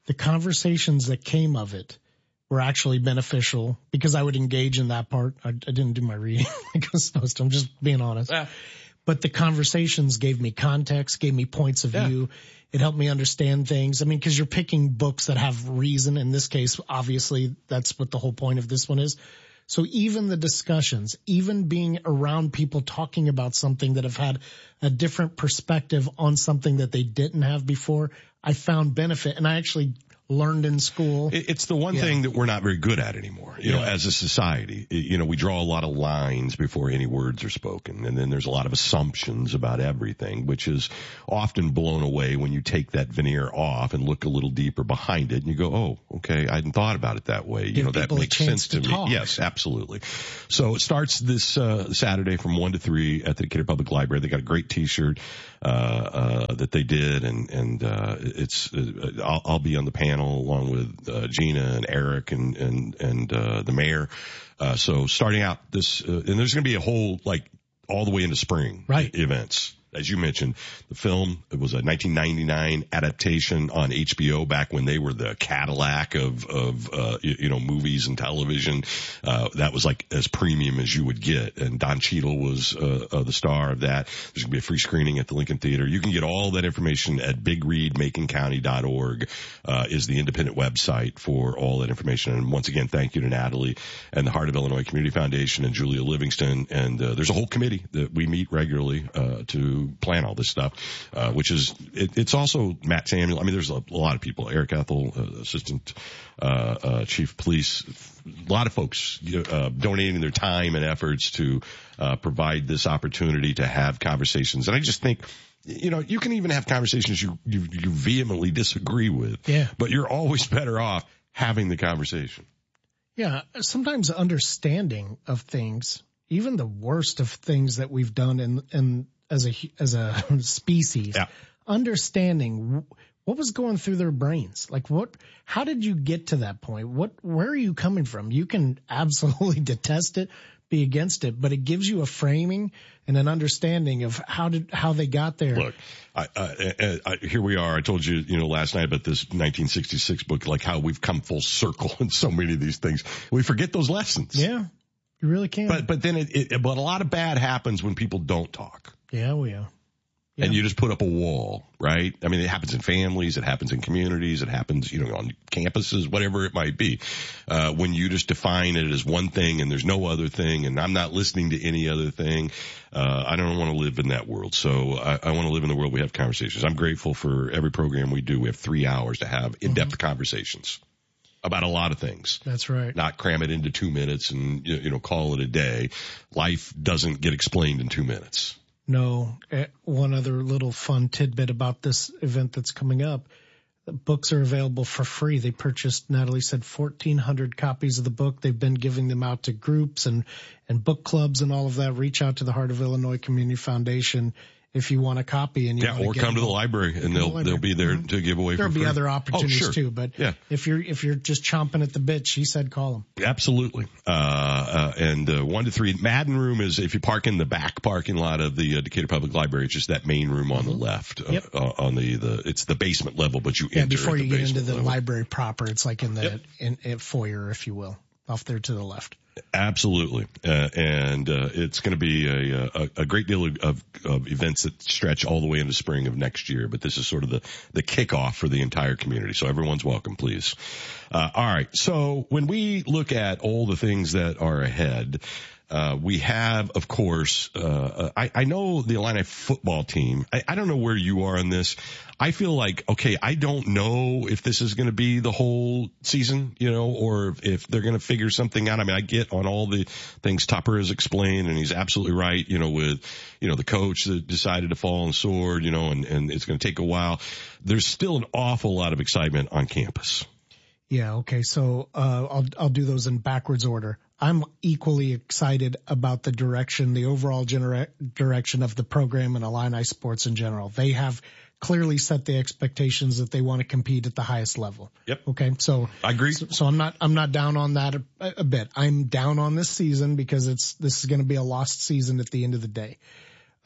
the conversations that came of it were actually beneficial because I would engage in that part. I, I didn't do my reading like I was supposed to. I'm just being honest. Yeah. But the conversations gave me context, gave me points of yeah. view. It helped me understand things. I mean, because you're picking books that have reason. In this case, obviously, that's what the whole point of this one is. So even the discussions, even being around people talking about something that have had a different perspective on something that they didn't have before, I found benefit. And I actually learned in school. It's the one yeah. thing that we're not very good at anymore, you yeah. know, as a society. You know, we draw a lot of lines before any words are spoken, and then there's a lot of assumptions about everything, which is often blown away when you take that veneer off and look a little deeper behind it, and you go, oh, okay, I hadn't thought about it that way. Give you know, that makes sense to, to me. Talk. Yes, absolutely. So it starts this uh, Saturday from one to three at the Decatur Public Library. They got a great T-shirt uh, uh, that they did, and and uh, it's uh, I'll, I'll be on the panel along with uh, Gina and Eric and and and uh, the mayor. Uh, so starting out this, uh, and there's going to be a whole like all the way into spring right. events. As you mentioned, the film, it was a nineteen ninety-nine adaptation on H B O back when they were the Cadillac of, of, uh, you, you know, movies and television. Uh, that was like as premium as you would get. And Don Cheadle was, uh, uh, the star of that. There's going to be a free screening at the Lincoln Theater. You can get all that information at big read macon county dot org, uh, is the independent website for all that information. And once again, thank you to Natalie and the Heart of Illinois Community Foundation and Julia Livingston. And, uh, there's a whole committee that we meet regularly, uh, to plan all this stuff, uh, which is, it, it's also Matt Samuel. I mean, there's a, a lot of people, Eric Ethel, uh, assistant, uh, uh, chief of police, a lot of folks, uh, donating their time and efforts to, uh, provide this opportunity to have conversations. And I just think, you know, you can even have conversations you, you, you vehemently disagree with, yeah. but you're always better off having the conversation. Yeah. Sometimes understanding of things, even the worst of things that we've done in, in, as a, as a species, yeah. understanding what was going through their brains. Like what, how did you get to that point? What, where are you coming from? You can absolutely detest it, be against it, but it gives you a framing and an understanding of how did, how they got there. Look, I, I, I, here we are. I told you, you know, last night about this nineteen sixty-six book, like how we've come full circle in so many of these things. We forget those lessons. Yeah, you really can. But, but then it, it but a lot of bad happens when people don't talk. Yeah, we are. Yeah. And you just put up a wall, right? I mean, it happens in families, it happens in communities, it happens, you know, on campuses, whatever it might be. Uh, when you just define it as one thing and there's no other thing and I'm not listening to any other thing, uh, I don't want to live in that world. So I, I want to live in the world we have conversations. I'm grateful for every program we do. We have three hours to have in-depth mm-hmm. conversations about a lot of things. That's right. Not cram it into two minutes and, you know, call it a day. Life doesn't get explained in two minutes. No. One other little fun tidbit about this event that's coming up. The books are available for free. They purchased, Natalie said, fourteen hundred copies of the book. They've been giving them out to groups and, and book clubs and all of that. Reach out to the Heart of Illinois Community Foundation if you want a copy. And you yeah, or come to the library and they'll, the they'll be there mm-hmm. to give away There'll for free. There'll be other opportunities oh, sure. too, but yeah. if you're, if you're just chomping at the bit, she said call them. Absolutely. Uh, uh, and, uh, one to three, Madden Room is if you park in the back parking lot of the uh, Decatur Public Library, it's just that main room on mm-hmm. the left, uh, yep. uh, on the, the, it's the basement level, but you yeah, enter before at you the get into the level. library proper, it's like in the, yep. in, in foyer, if you will, off there to the left. Absolutely. Uh, and, uh, it's going to be a, a, a great deal of, of, of events that stretch all the way into spring of next year, but this is sort of the, the kickoff for the entire community. So everyone's welcome, please. Uh, all right. So when we look at all the things that are ahead, Uh, we have, of course, uh, I, I know the Illini football team. I, I don't know where you are on this. I feel like, okay, I don't know if this is going to be the whole season, you know, or if they're going to figure something out. I mean, I get on all the things Tupper has explained, and he's absolutely right, you know, with, you know, the coach that decided to fall on the sword, you know, and, and it's going to take a while. There's still an awful lot of excitement on campus. Yeah. Okay. So, uh, I'll, I'll do those in backwards order. I'm equally excited about the direction, the overall genera- direction of the program and Illini sports in general. They have clearly set the expectations that they want to compete at the highest level. Yep. Okay. So I agree. So, so I'm not, I'm not down on that a, a bit. I'm down on this season because it's, this is going to be a lost season at the end of the day.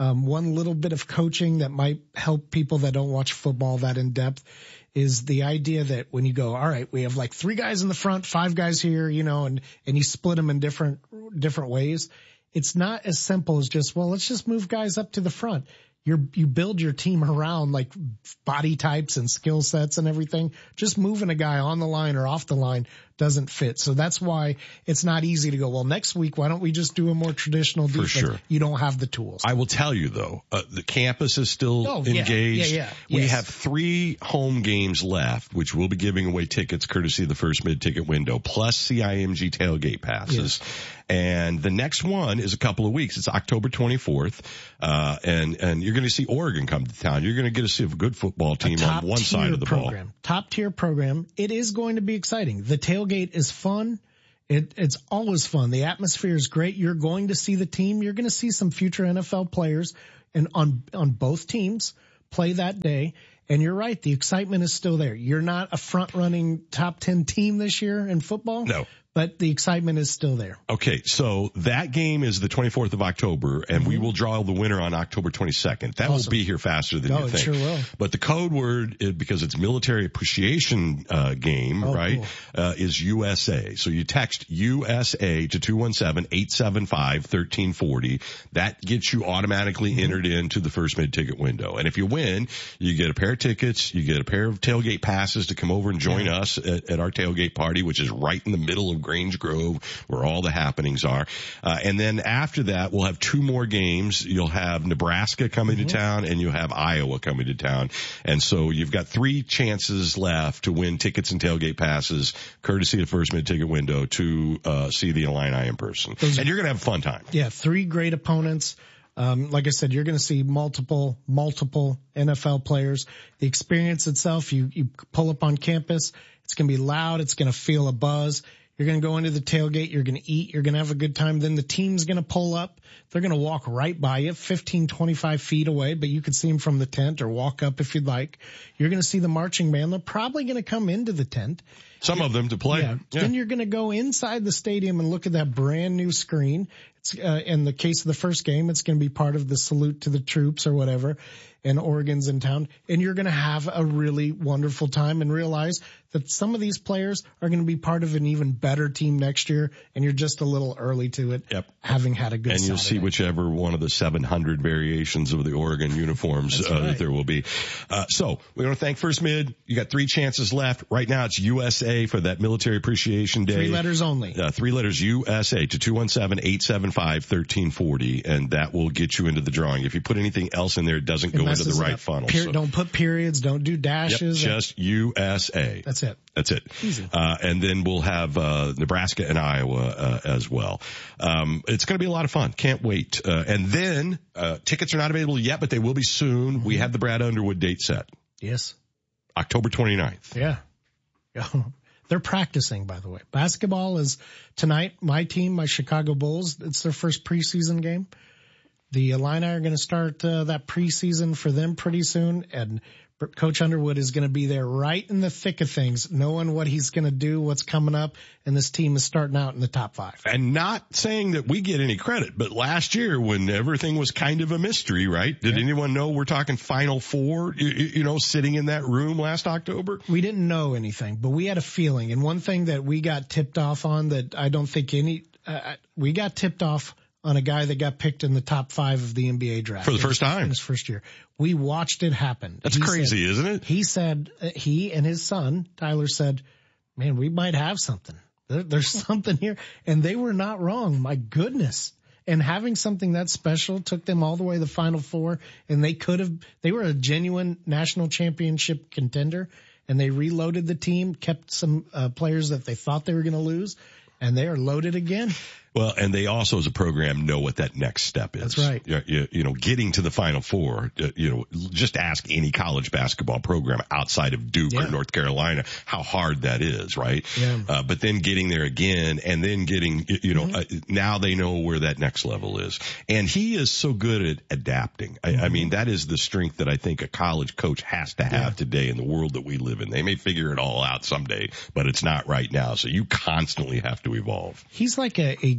Um, one little bit of coaching that might help people that don't watch football that in depth is the idea that when you go, all right, we have like three guys in the front, five guys here, you know, and, and you split them in different, different ways. It's not as simple as just, well, let's just move guys up to the front. You're, you build your team around like body types and skill sets and everything. Just moving a guy on the line or off the line doesn't fit. So that's why it's not easy to go, well, next week, why don't we just do a more traditional defense? For sure. You don't have the tools. I will tell you though, uh, the campus is still oh, yeah, engaged. Yeah, yeah, we yes. have three home games left, which we'll be giving away tickets courtesy of the First Mid ticket window, plus C I M G tailgate passes. Yes. And the next one is a couple of weeks. It's October twenty-fourth. Uh, and, and you're going to see Oregon come to town. You're going to get to see a good football team on one side of the program. ball. Top tier program. It is going to be exciting. The tailgate is fun. It, it's always fun. The atmosphere is great. You're going to see the team. You're going to see some future N F L players and on, on both teams play that day. And you're right. The excitement is still there. You're not a front running top ten team this year in football. No. But the excitement is still there. Okay, so that game is the twenty-fourth of October, and mm-hmm. we will draw the winner on October twenty-second. That awesome. will be here faster than oh, you think. It sure will. But the code word, is, because it's military appreciation uh, game, oh, right, cool. uh, is U S A. So you text U S A to two one seven, eight seven five, one three four zero. That gets you automatically mm-hmm. entered into the First Mid ticket window. And if you win, you get a pair of tickets, you get a pair of tailgate passes to come over and join yeah. us at, at our tailgate party, which is right in the middle of Grange Grove, where all the happenings are. Uh, and then after that, we'll have two more games. You'll have Nebraska coming mm-hmm. to town, and you'll have Iowa coming to town. And so you've got three chances left to win tickets and tailgate passes, courtesy of First Mid ticket window, to uh, see the Illini in person. Those and you're going to have a fun time. Yeah, three great opponents. Um, like I said, you're going to see multiple, multiple N F L players. The experience itself, you, you pull up on campus, it's going to be loud, it's going to feel a buzz. You're going to go into the tailgate. You're going to eat. You're going to have a good time. Then the team's going to pull up. They're going to walk right by you, fifteen, twenty-five feet away, but you can see them from the tent or walk up if you'd like. You're going to see the marching band. They're probably going to come into the tent. Some of them to play. Yeah. Yeah. Then you're going to go inside the stadium and look at that brand new screen. It's, uh, in the case of the first game, it's going to be part of the salute to the troops or whatever. And Oregon's in town, and you're going to have a really wonderful time and realize that some of these players are going to be part of an even better team next year, and you're just a little early to it, yep. having had a good And you'll Saturday. see whichever one of the seven hundred variations of the Oregon uniforms uh, right. that there will be. Uh, so we want to thank First Mid. You got three chances left. Right now it's U S A for that Military Appreciation Day. Three letters only. Uh, three letters U S A to two one seven, eight seven five, one three four zero, and that will get you into the drawing. If you put anything else in there, it doesn't it go into the right funnel. Per- so. Don't put periods. Don't do dashes. Yep, just U S A. That's it. That's it. Easy. Uh, and then we'll have, uh, Nebraska and Iowa, uh, as well. Um, it's going to be a lot of fun. Can't wait. Uh, and then, uh, tickets are not available yet, but they will be soon. Mm-hmm. We have the Brad Underwood date set. Yes. October twenty-ninth. Yeah. Yeah. They're practicing, by the way. Basketball is tonight. My team, my Chicago Bulls, it's their first preseason game. The Illini are going to start uh, that preseason for them pretty soon, and Coach Underwood is going to be there right in the thick of things, knowing what he's going to do, what's coming up, and this team is starting out in the top five. And not saying that we get any credit, but last year when everything was kind of a mystery, right? Did yeah. anyone know we're talking Final Four, you, you know, sitting in that room last October? We didn't know anything, but we had a feeling. And one thing that we got tipped off on that I don't think any, uh, we got tipped off on a guy that got picked in the top five of the N B A draft. For the first time. In his first year. We watched it happen. That's he crazy, said, isn't it? He said, uh, he and his son, Tyler, said, man, we might have something. There, there's something here. And they were not wrong. My goodness. And having something that special took them all the way to the Final Four. And they could have, they were a genuine national championship contender. And they reloaded the team, kept some uh, players that they thought they were going to lose. And they are loaded again. Well, and they also as a program know what that next step is. That's right. You, you, you know, getting to the Final Four, uh, you know, just ask any college basketball program outside of Duke yeah. or North Carolina how hard that is, right? Yeah. Uh, but then getting there again and then getting, you know, Mm-hmm. uh, now they know where that next level is. And he is so good at adapting. I, mm-hmm. I mean, that is the strength that I think a college coach has to have yeah. today in the world that we live in. They may figure it all out someday, but it's not right now. So you constantly have to evolve. He's like a, a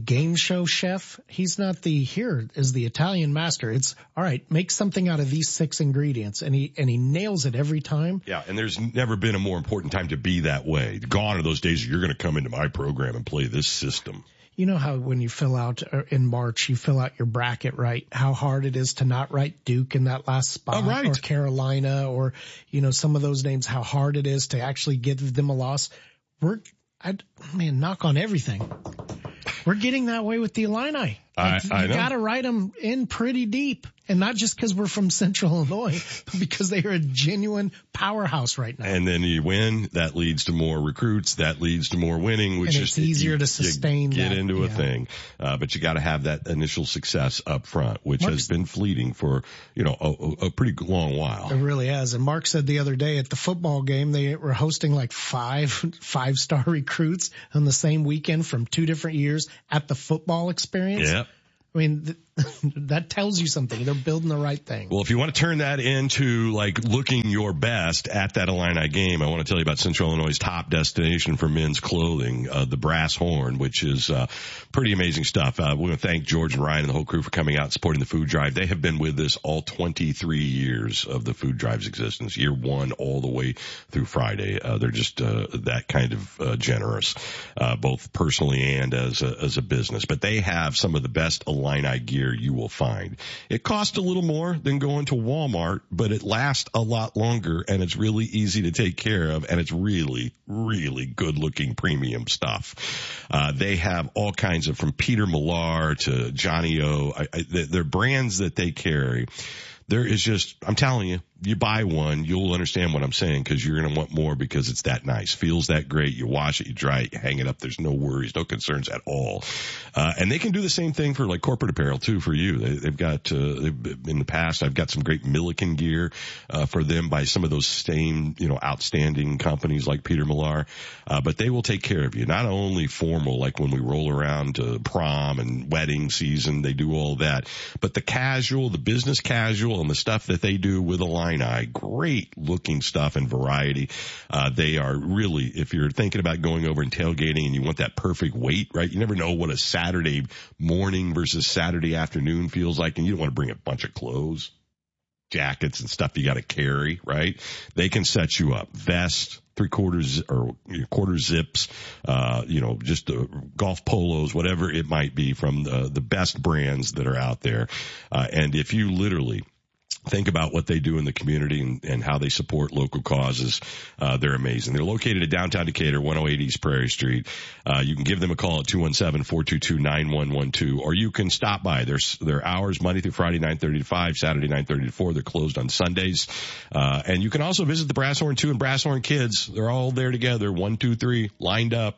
game show chef. He's not the, here is the Italian master. It's, all right, make something out of these six ingredients. And he, and he nails it every time. Yeah, and there's never been a more important time to be that way. Gone are those days you're going to come into my program and play this system. You know how when you fill out in March, you fill out your bracket, right? How hard it is to not write Duke in that last spot, oh, right. or Carolina, or, you know, some of those names, how hard it is to actually give them a loss. We're, I man, knock on everything. We're getting that way with the Illini. I, you I know. got to write them in pretty deep. And not just because we're from Central Illinois, but because they are a genuine powerhouse right now. And then you win. That leads to more recruits. That leads to more winning, which and it's is easier you, to sustain. You get that, into yeah. a thing, uh, but you got to have that initial success up front, which Mark's, has been fleeting for you know a, a pretty long while. It really has. And Mark said the other day at the football game they were hosting like five five star recruits on the same weekend from two different years at the football experience. Yeah. I mean, th- that tells you something. They're building the right thing. Well, if you want to turn that into like looking your best at that Illini game, I want to tell you about Central Illinois' top destination for men's clothing, uh, the Brass Horn, which is uh, pretty amazing stuff. Uh, we want to thank George and Ryan and the whole crew for coming out and supporting the food drive. They have been with us all twenty-three years of the food drive's existence, year one all the way through Friday. Uh, they're just uh, that kind of uh, generous, uh, both personally and as a, as a business. But they have some of the best Illini gear you will find. It costs a little more than going to Walmart, but it lasts a lot longer and it's really easy to take care of, and it's really, really good looking premium stuff. Uh, they have all kinds of, from Peter Millar to Johnny O. I, I, they're brands that they carry. There is just, I'm telling you, you buy one, you'll understand what I'm saying, because you're going to want more because it's that nice. Feels that great. You wash it, you dry it, you hang it up. There's no worries, no concerns at all. Uh, and they can do the same thing for like corporate apparel too for you. They, they've got, uh, they've, in the past, I've got some great Milliken gear, uh, for them by some of those same, you know, outstanding companies like Peter Millar. Uh, but they will take care of you. Not only formal, like when we roll around to prom and wedding season, they do all that, but the casual, the business casual, and the stuff that they do with Illini, great looking stuff and variety. Uh, they are really, if you're thinking about going over and tailgating and you want that perfect weight, right? You never know what a Saturday morning versus Saturday afternoon feels like, and you don't want to bring a bunch of clothes, jackets and stuff you got to carry, right? They can set you up. Vest, three quarters or quarter zips, uh, you know, just uh, golf polos, whatever it might be, from the, the best brands that are out there. Uh, and if you literally think about what they do in the community and, and how they support local causes, uh, they're amazing. They're located at downtown Decatur, one oh eight East Prairie Street. Uh, you can give them a call at two one seven, four two two, nine one one two, or you can stop by. Their, their hours Monday through Friday, nine thirty to five, Saturday, nine thirty to four. They're closed on Sundays. Uh, and you can also visit the Brass Horn too, and Brass Horn Kids. They're all there together, one, two, three, lined up.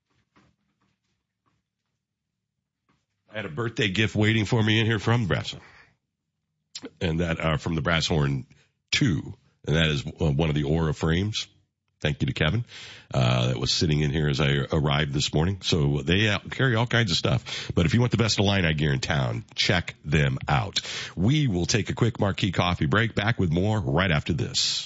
I had a birthday gift waiting for me in here from Brass Horn. And that are uh, from the Brass Horn two, and that is uh, one of the Aura frames. Thank you to Kevin. Uh, that was sitting in here as I arrived this morning. So they uh, carry all kinds of stuff. But if you want the best Illini gear in town, check them out. We will take a quick marquee coffee break. Back with more right after this.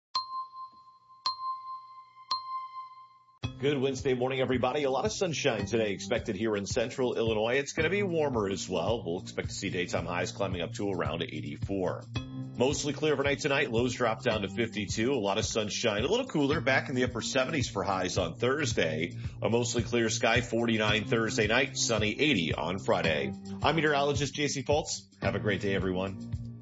Good Wednesday morning, everybody. A lot of sunshine today expected here in Central Illinois. It's going to be warmer as well. We'll expect to see daytime highs climbing up to around eighty-four. Mostly clear overnight tonight. Lows drop down to fifty-two. A lot of sunshine. A little cooler. Back in the upper seventies for highs on Thursday. A mostly clear sky. forty-nine Thursday night. Sunny eighty on Friday. I'm meteorologist J C Fultz. Have a great day, everyone.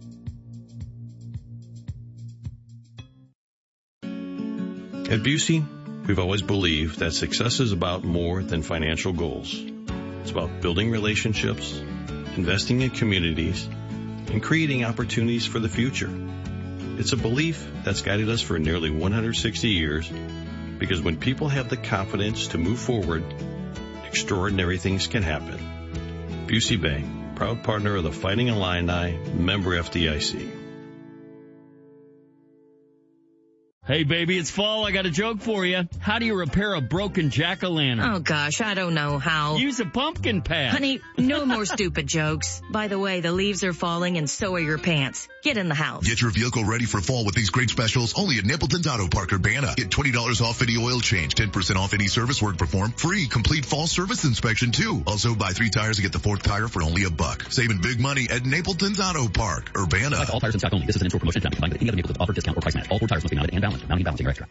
At Busey, we've always believed that success is about more than financial goals. It's about building relationships, investing in communities, and creating opportunities for the future. It's a belief that's guided us for nearly one hundred sixty years, because when people have the confidence to move forward, extraordinary things can happen. Busey Bank, proud partner of the Fighting Illini, member F D I C. Hey, baby, it's fall. I got a joke for you. How do you repair a broken jack-o'-lantern? Oh, gosh, I don't know how. Use a pumpkin patch. Honey, no more stupid jokes. By the way, the leaves are falling and so are your pants. Get in the house. Get your vehicle ready for fall with these great specials only at Napleton's Auto Park Urbana. Get twenty dollars off any oil change, ten percent off any service work performed, free complete fall service inspection too. Also, buy three tires and get the fourth tire for only a buck. Saving big money at Napleton's Auto Park Urbana. Like all tires in stock only. This is an in-store promotion. Not combined with any other Napleton offer, discount, or price match. All four tires must be mounted and balanced. Mounting, balancing are extra.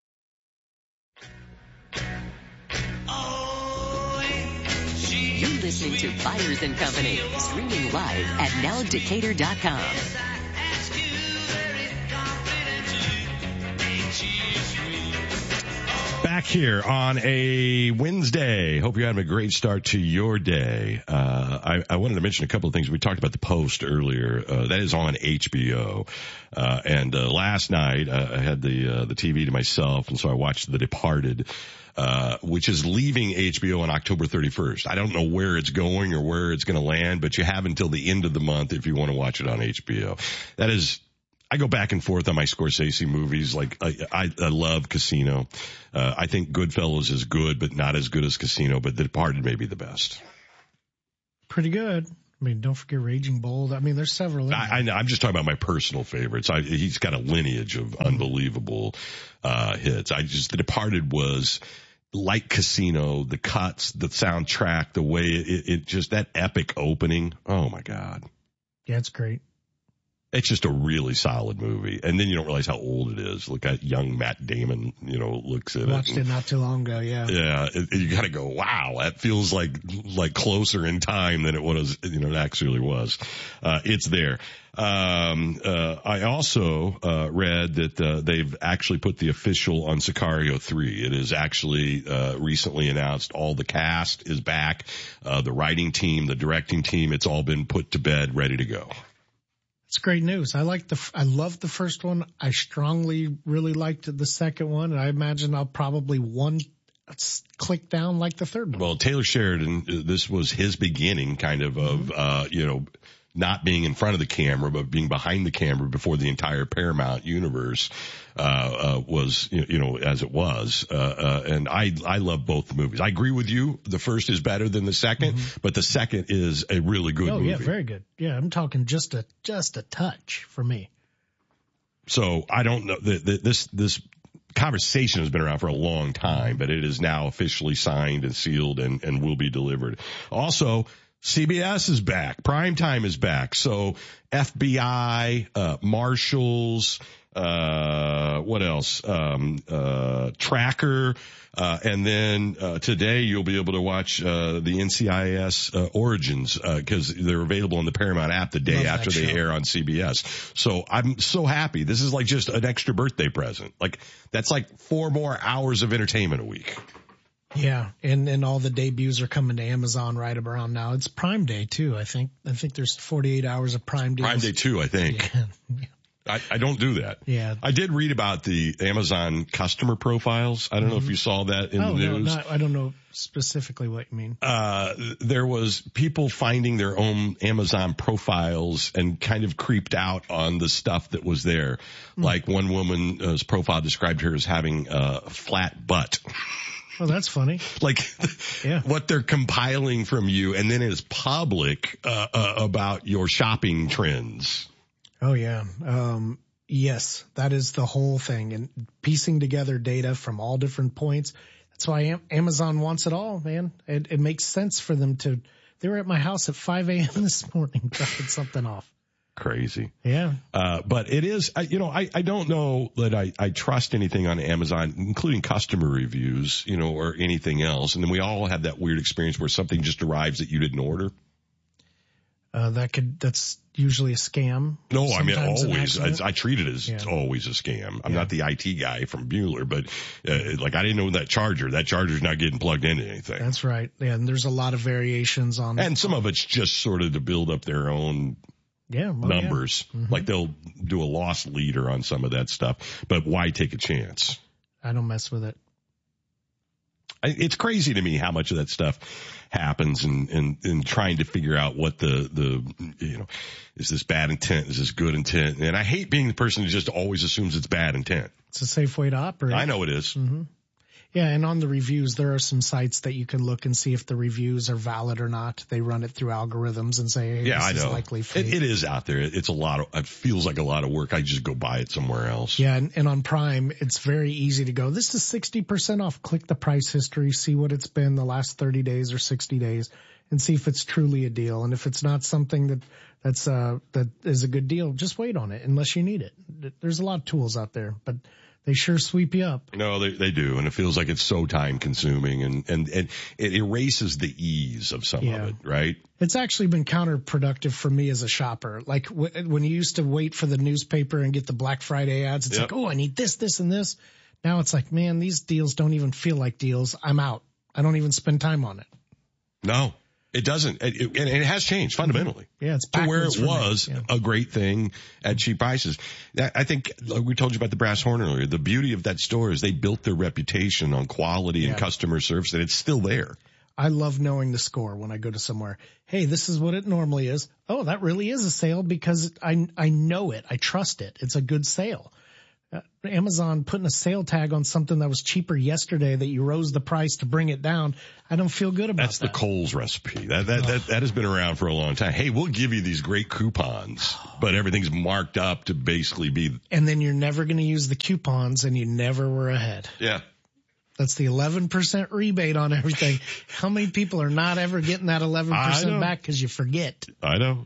You're listening to Byers and Company, streaming live at now decatur dot com. Back here on a Wednesday. Hope you're having a great start to your day. Uh, I, I wanted to mention a couple of things. We talked about The Post earlier. Uh, that is on H B O. Uh, and uh, last night uh, I had the uh, the T V to myself, and so I watched The Departed. Uh, which is leaving H B O on October thirty-first. I don't know where it's going or where it's going to land, but you have until the end of the month if you want to watch it on H B O. That is, I go back and forth on my Scorsese movies. Like, I, I, I love Casino. Uh, I think Goodfellas is good, but not as good as Casino, but The Departed may be the best. Pretty good. I mean, don't forget Raging Bull. I mean, there's several. I, I, I'm just talking about my personal favorites. I, he's got a lineage of unbelievable uh hits. I just, The Departed was like Casino, the cuts, the soundtrack, the way it, it just, that epic opening. Oh my God. Yeah, it's great. It's just a really solid movie. And then you don't realize how old it is. Look at young Matt Damon, you know, looks at it. Watched it not too long ago, yeah. Yeah, it, you gotta go, wow, that feels like, like closer in time than it was, you know, it actually was. Uh, it's there. Um, uh, I also, uh, read that, uh, they've actually put the official on Sicario three. It is actually, uh, recently announced all the cast is back, uh, the writing team, the directing team, it's all been put to bed, ready to go. It's great news. I like the, I loved the first one. I strongly really liked the second one, and I imagine I'll probably one click down like the third one. Well, Taylor Sheridan, this was his beginning kind of, of, uh, you know, not being in front of the camera, but being behind the camera before the entire Paramount universe, uh, uh, was, you know, as it was. Uh, uh, and I, I love both the movies. I agree with you. The first is better than the second, mm-hmm. but the second is a really good oh, movie. Oh yeah, very good. Yeah, I'm talking just a, just a touch for me. So I don't know the, the, this, this conversation has been around for a long time, but it is now officially signed and sealed and, and will be delivered. Also, C B S is back. Primetime is back. So F B I, uh, Marshals, uh, what else? Um, uh, Tracker, uh, and then, uh, today you'll be able to watch, uh, the N C I S, uh, Origins, uh, cause they're available on the Paramount app the day Love after they air on C B S. So I'm so happy. This is like just an extra birthday present. Like, that's like four more hours of entertainment a week. Yeah, and, and all the debuts are coming to Amazon right around now. It's Prime Day too, I think. I think there's forty-eight hours of Prime Day. Prime Day too, I think. Yeah. I, I don't do that. Yeah. I did read about the Amazon customer profiles. I don't mm-hmm. know if you saw that in oh, the news. No, not, I don't know specifically what you mean. Uh, there was people finding their own Amazon profiles and kind of creeped out on the stuff that was there. Mm. Like one woman's profile described her as having a flat butt. Oh, that's funny. Like yeah. what they're compiling from you, and then it's public uh, uh, about your shopping trends. Oh, yeah. Um, yes, that is the whole thing. And piecing together data from all different points. That's why Amazon wants it all, man. It, it makes sense for them to. They were at my house at five a.m. this morning dropping something off. Crazy. Yeah. Uh, but it is, you know, I, I don't know that I, I trust anything on Amazon, including customer reviews, you know, or anything else. And then we all have that weird experience where something just arrives that you didn't order. Uh, that could, that's usually a scam. No, I mean, always. I, I treat it as yeah. always a scam. I'm yeah. not the I T guy from Bueller, but, uh, like I didn't know that charger, that charger's not getting plugged into anything. That's right. Yeah. And there's a lot of variations on. And some of it's just sort of to build up their own. Yeah, well, numbers. Yeah. Mm-hmm. Like they'll do a loss leader on some of that stuff, but why take a chance? I don't mess with it. It's crazy to me how much of that stuff happens and, and, and trying to figure out what the, the, you know, is this bad intent? Is this good intent? And I hate being the person who just always assumes it's bad intent. It's a safe way to operate. I know it is. Mm-hmm. Yeah, and on the reviews, there are some sites that you can look and see if the reviews are valid or not. They run it through algorithms and say, hey, yeah, this I know. is likely fake. It, it is out there. It's a lot of, it feels like a lot of work. I just go buy it somewhere else. Yeah, and, and on Prime, it's very easy to go, this is sixty percent off. Click the price history, see what it's been the last thirty days or sixty days, and see if it's truly a deal. And if it's not something that that's uh that is a good deal, just wait on it unless you need it. There's a lot of tools out there, but they sure sweep you up. No, they they do, and it feels like it's so time consuming, and and and it erases the ease of some Yeah. of it, right? It's actually been counterproductive for me as a shopper. Like w- when you used to wait for the newspaper and get the Black Friday ads, it's Yep. like, oh, I need this, this, and this. Now it's like, man, these deals don't even feel like deals. I'm out. I don't even spend time on it. No, it doesn't, it, it, and it has changed fundamentally. Yeah, it's to where backwards it for me. was Yeah. a great thing at cheap prices. I I think, like we told you about the Brass Horn earlier, the beauty of that store is they built their reputation on quality and Yeah. customer service, and it's still there. I love knowing the score when I go to somewhere. Hey, this is what it normally is. Oh, that really is a sale because I, I know it. I trust it. It's a good sale. Uh, Amazon putting a sale tag on something that was cheaper yesterday that you rose the price to bring it down. I don't feel good about That's that. the Kohl's recipe. That, that, that, that has been around for a long time. Hey, we'll give you these great coupons, but everything's marked up to basically be. And then you're never going to use the coupons and you never were ahead. Yeah. That's the eleven percent rebate on everything. How many people are not ever getting that eleven I percent know. back because you forget? I know.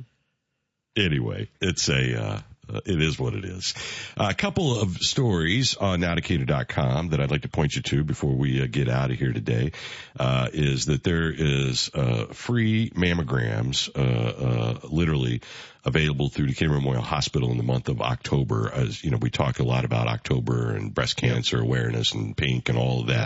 Anyway, it's a, uh, Uh, it is what it is. Uh, a couple of stories on now decatur dot com that I'd like to point you to before we uh, get out of here today, uh, is that there is, uh, free mammograms, uh, uh, literally available through Decatur Memorial Hospital in the month of October. As you know, we talk a lot about October and breast cancer awareness and pink and all of that.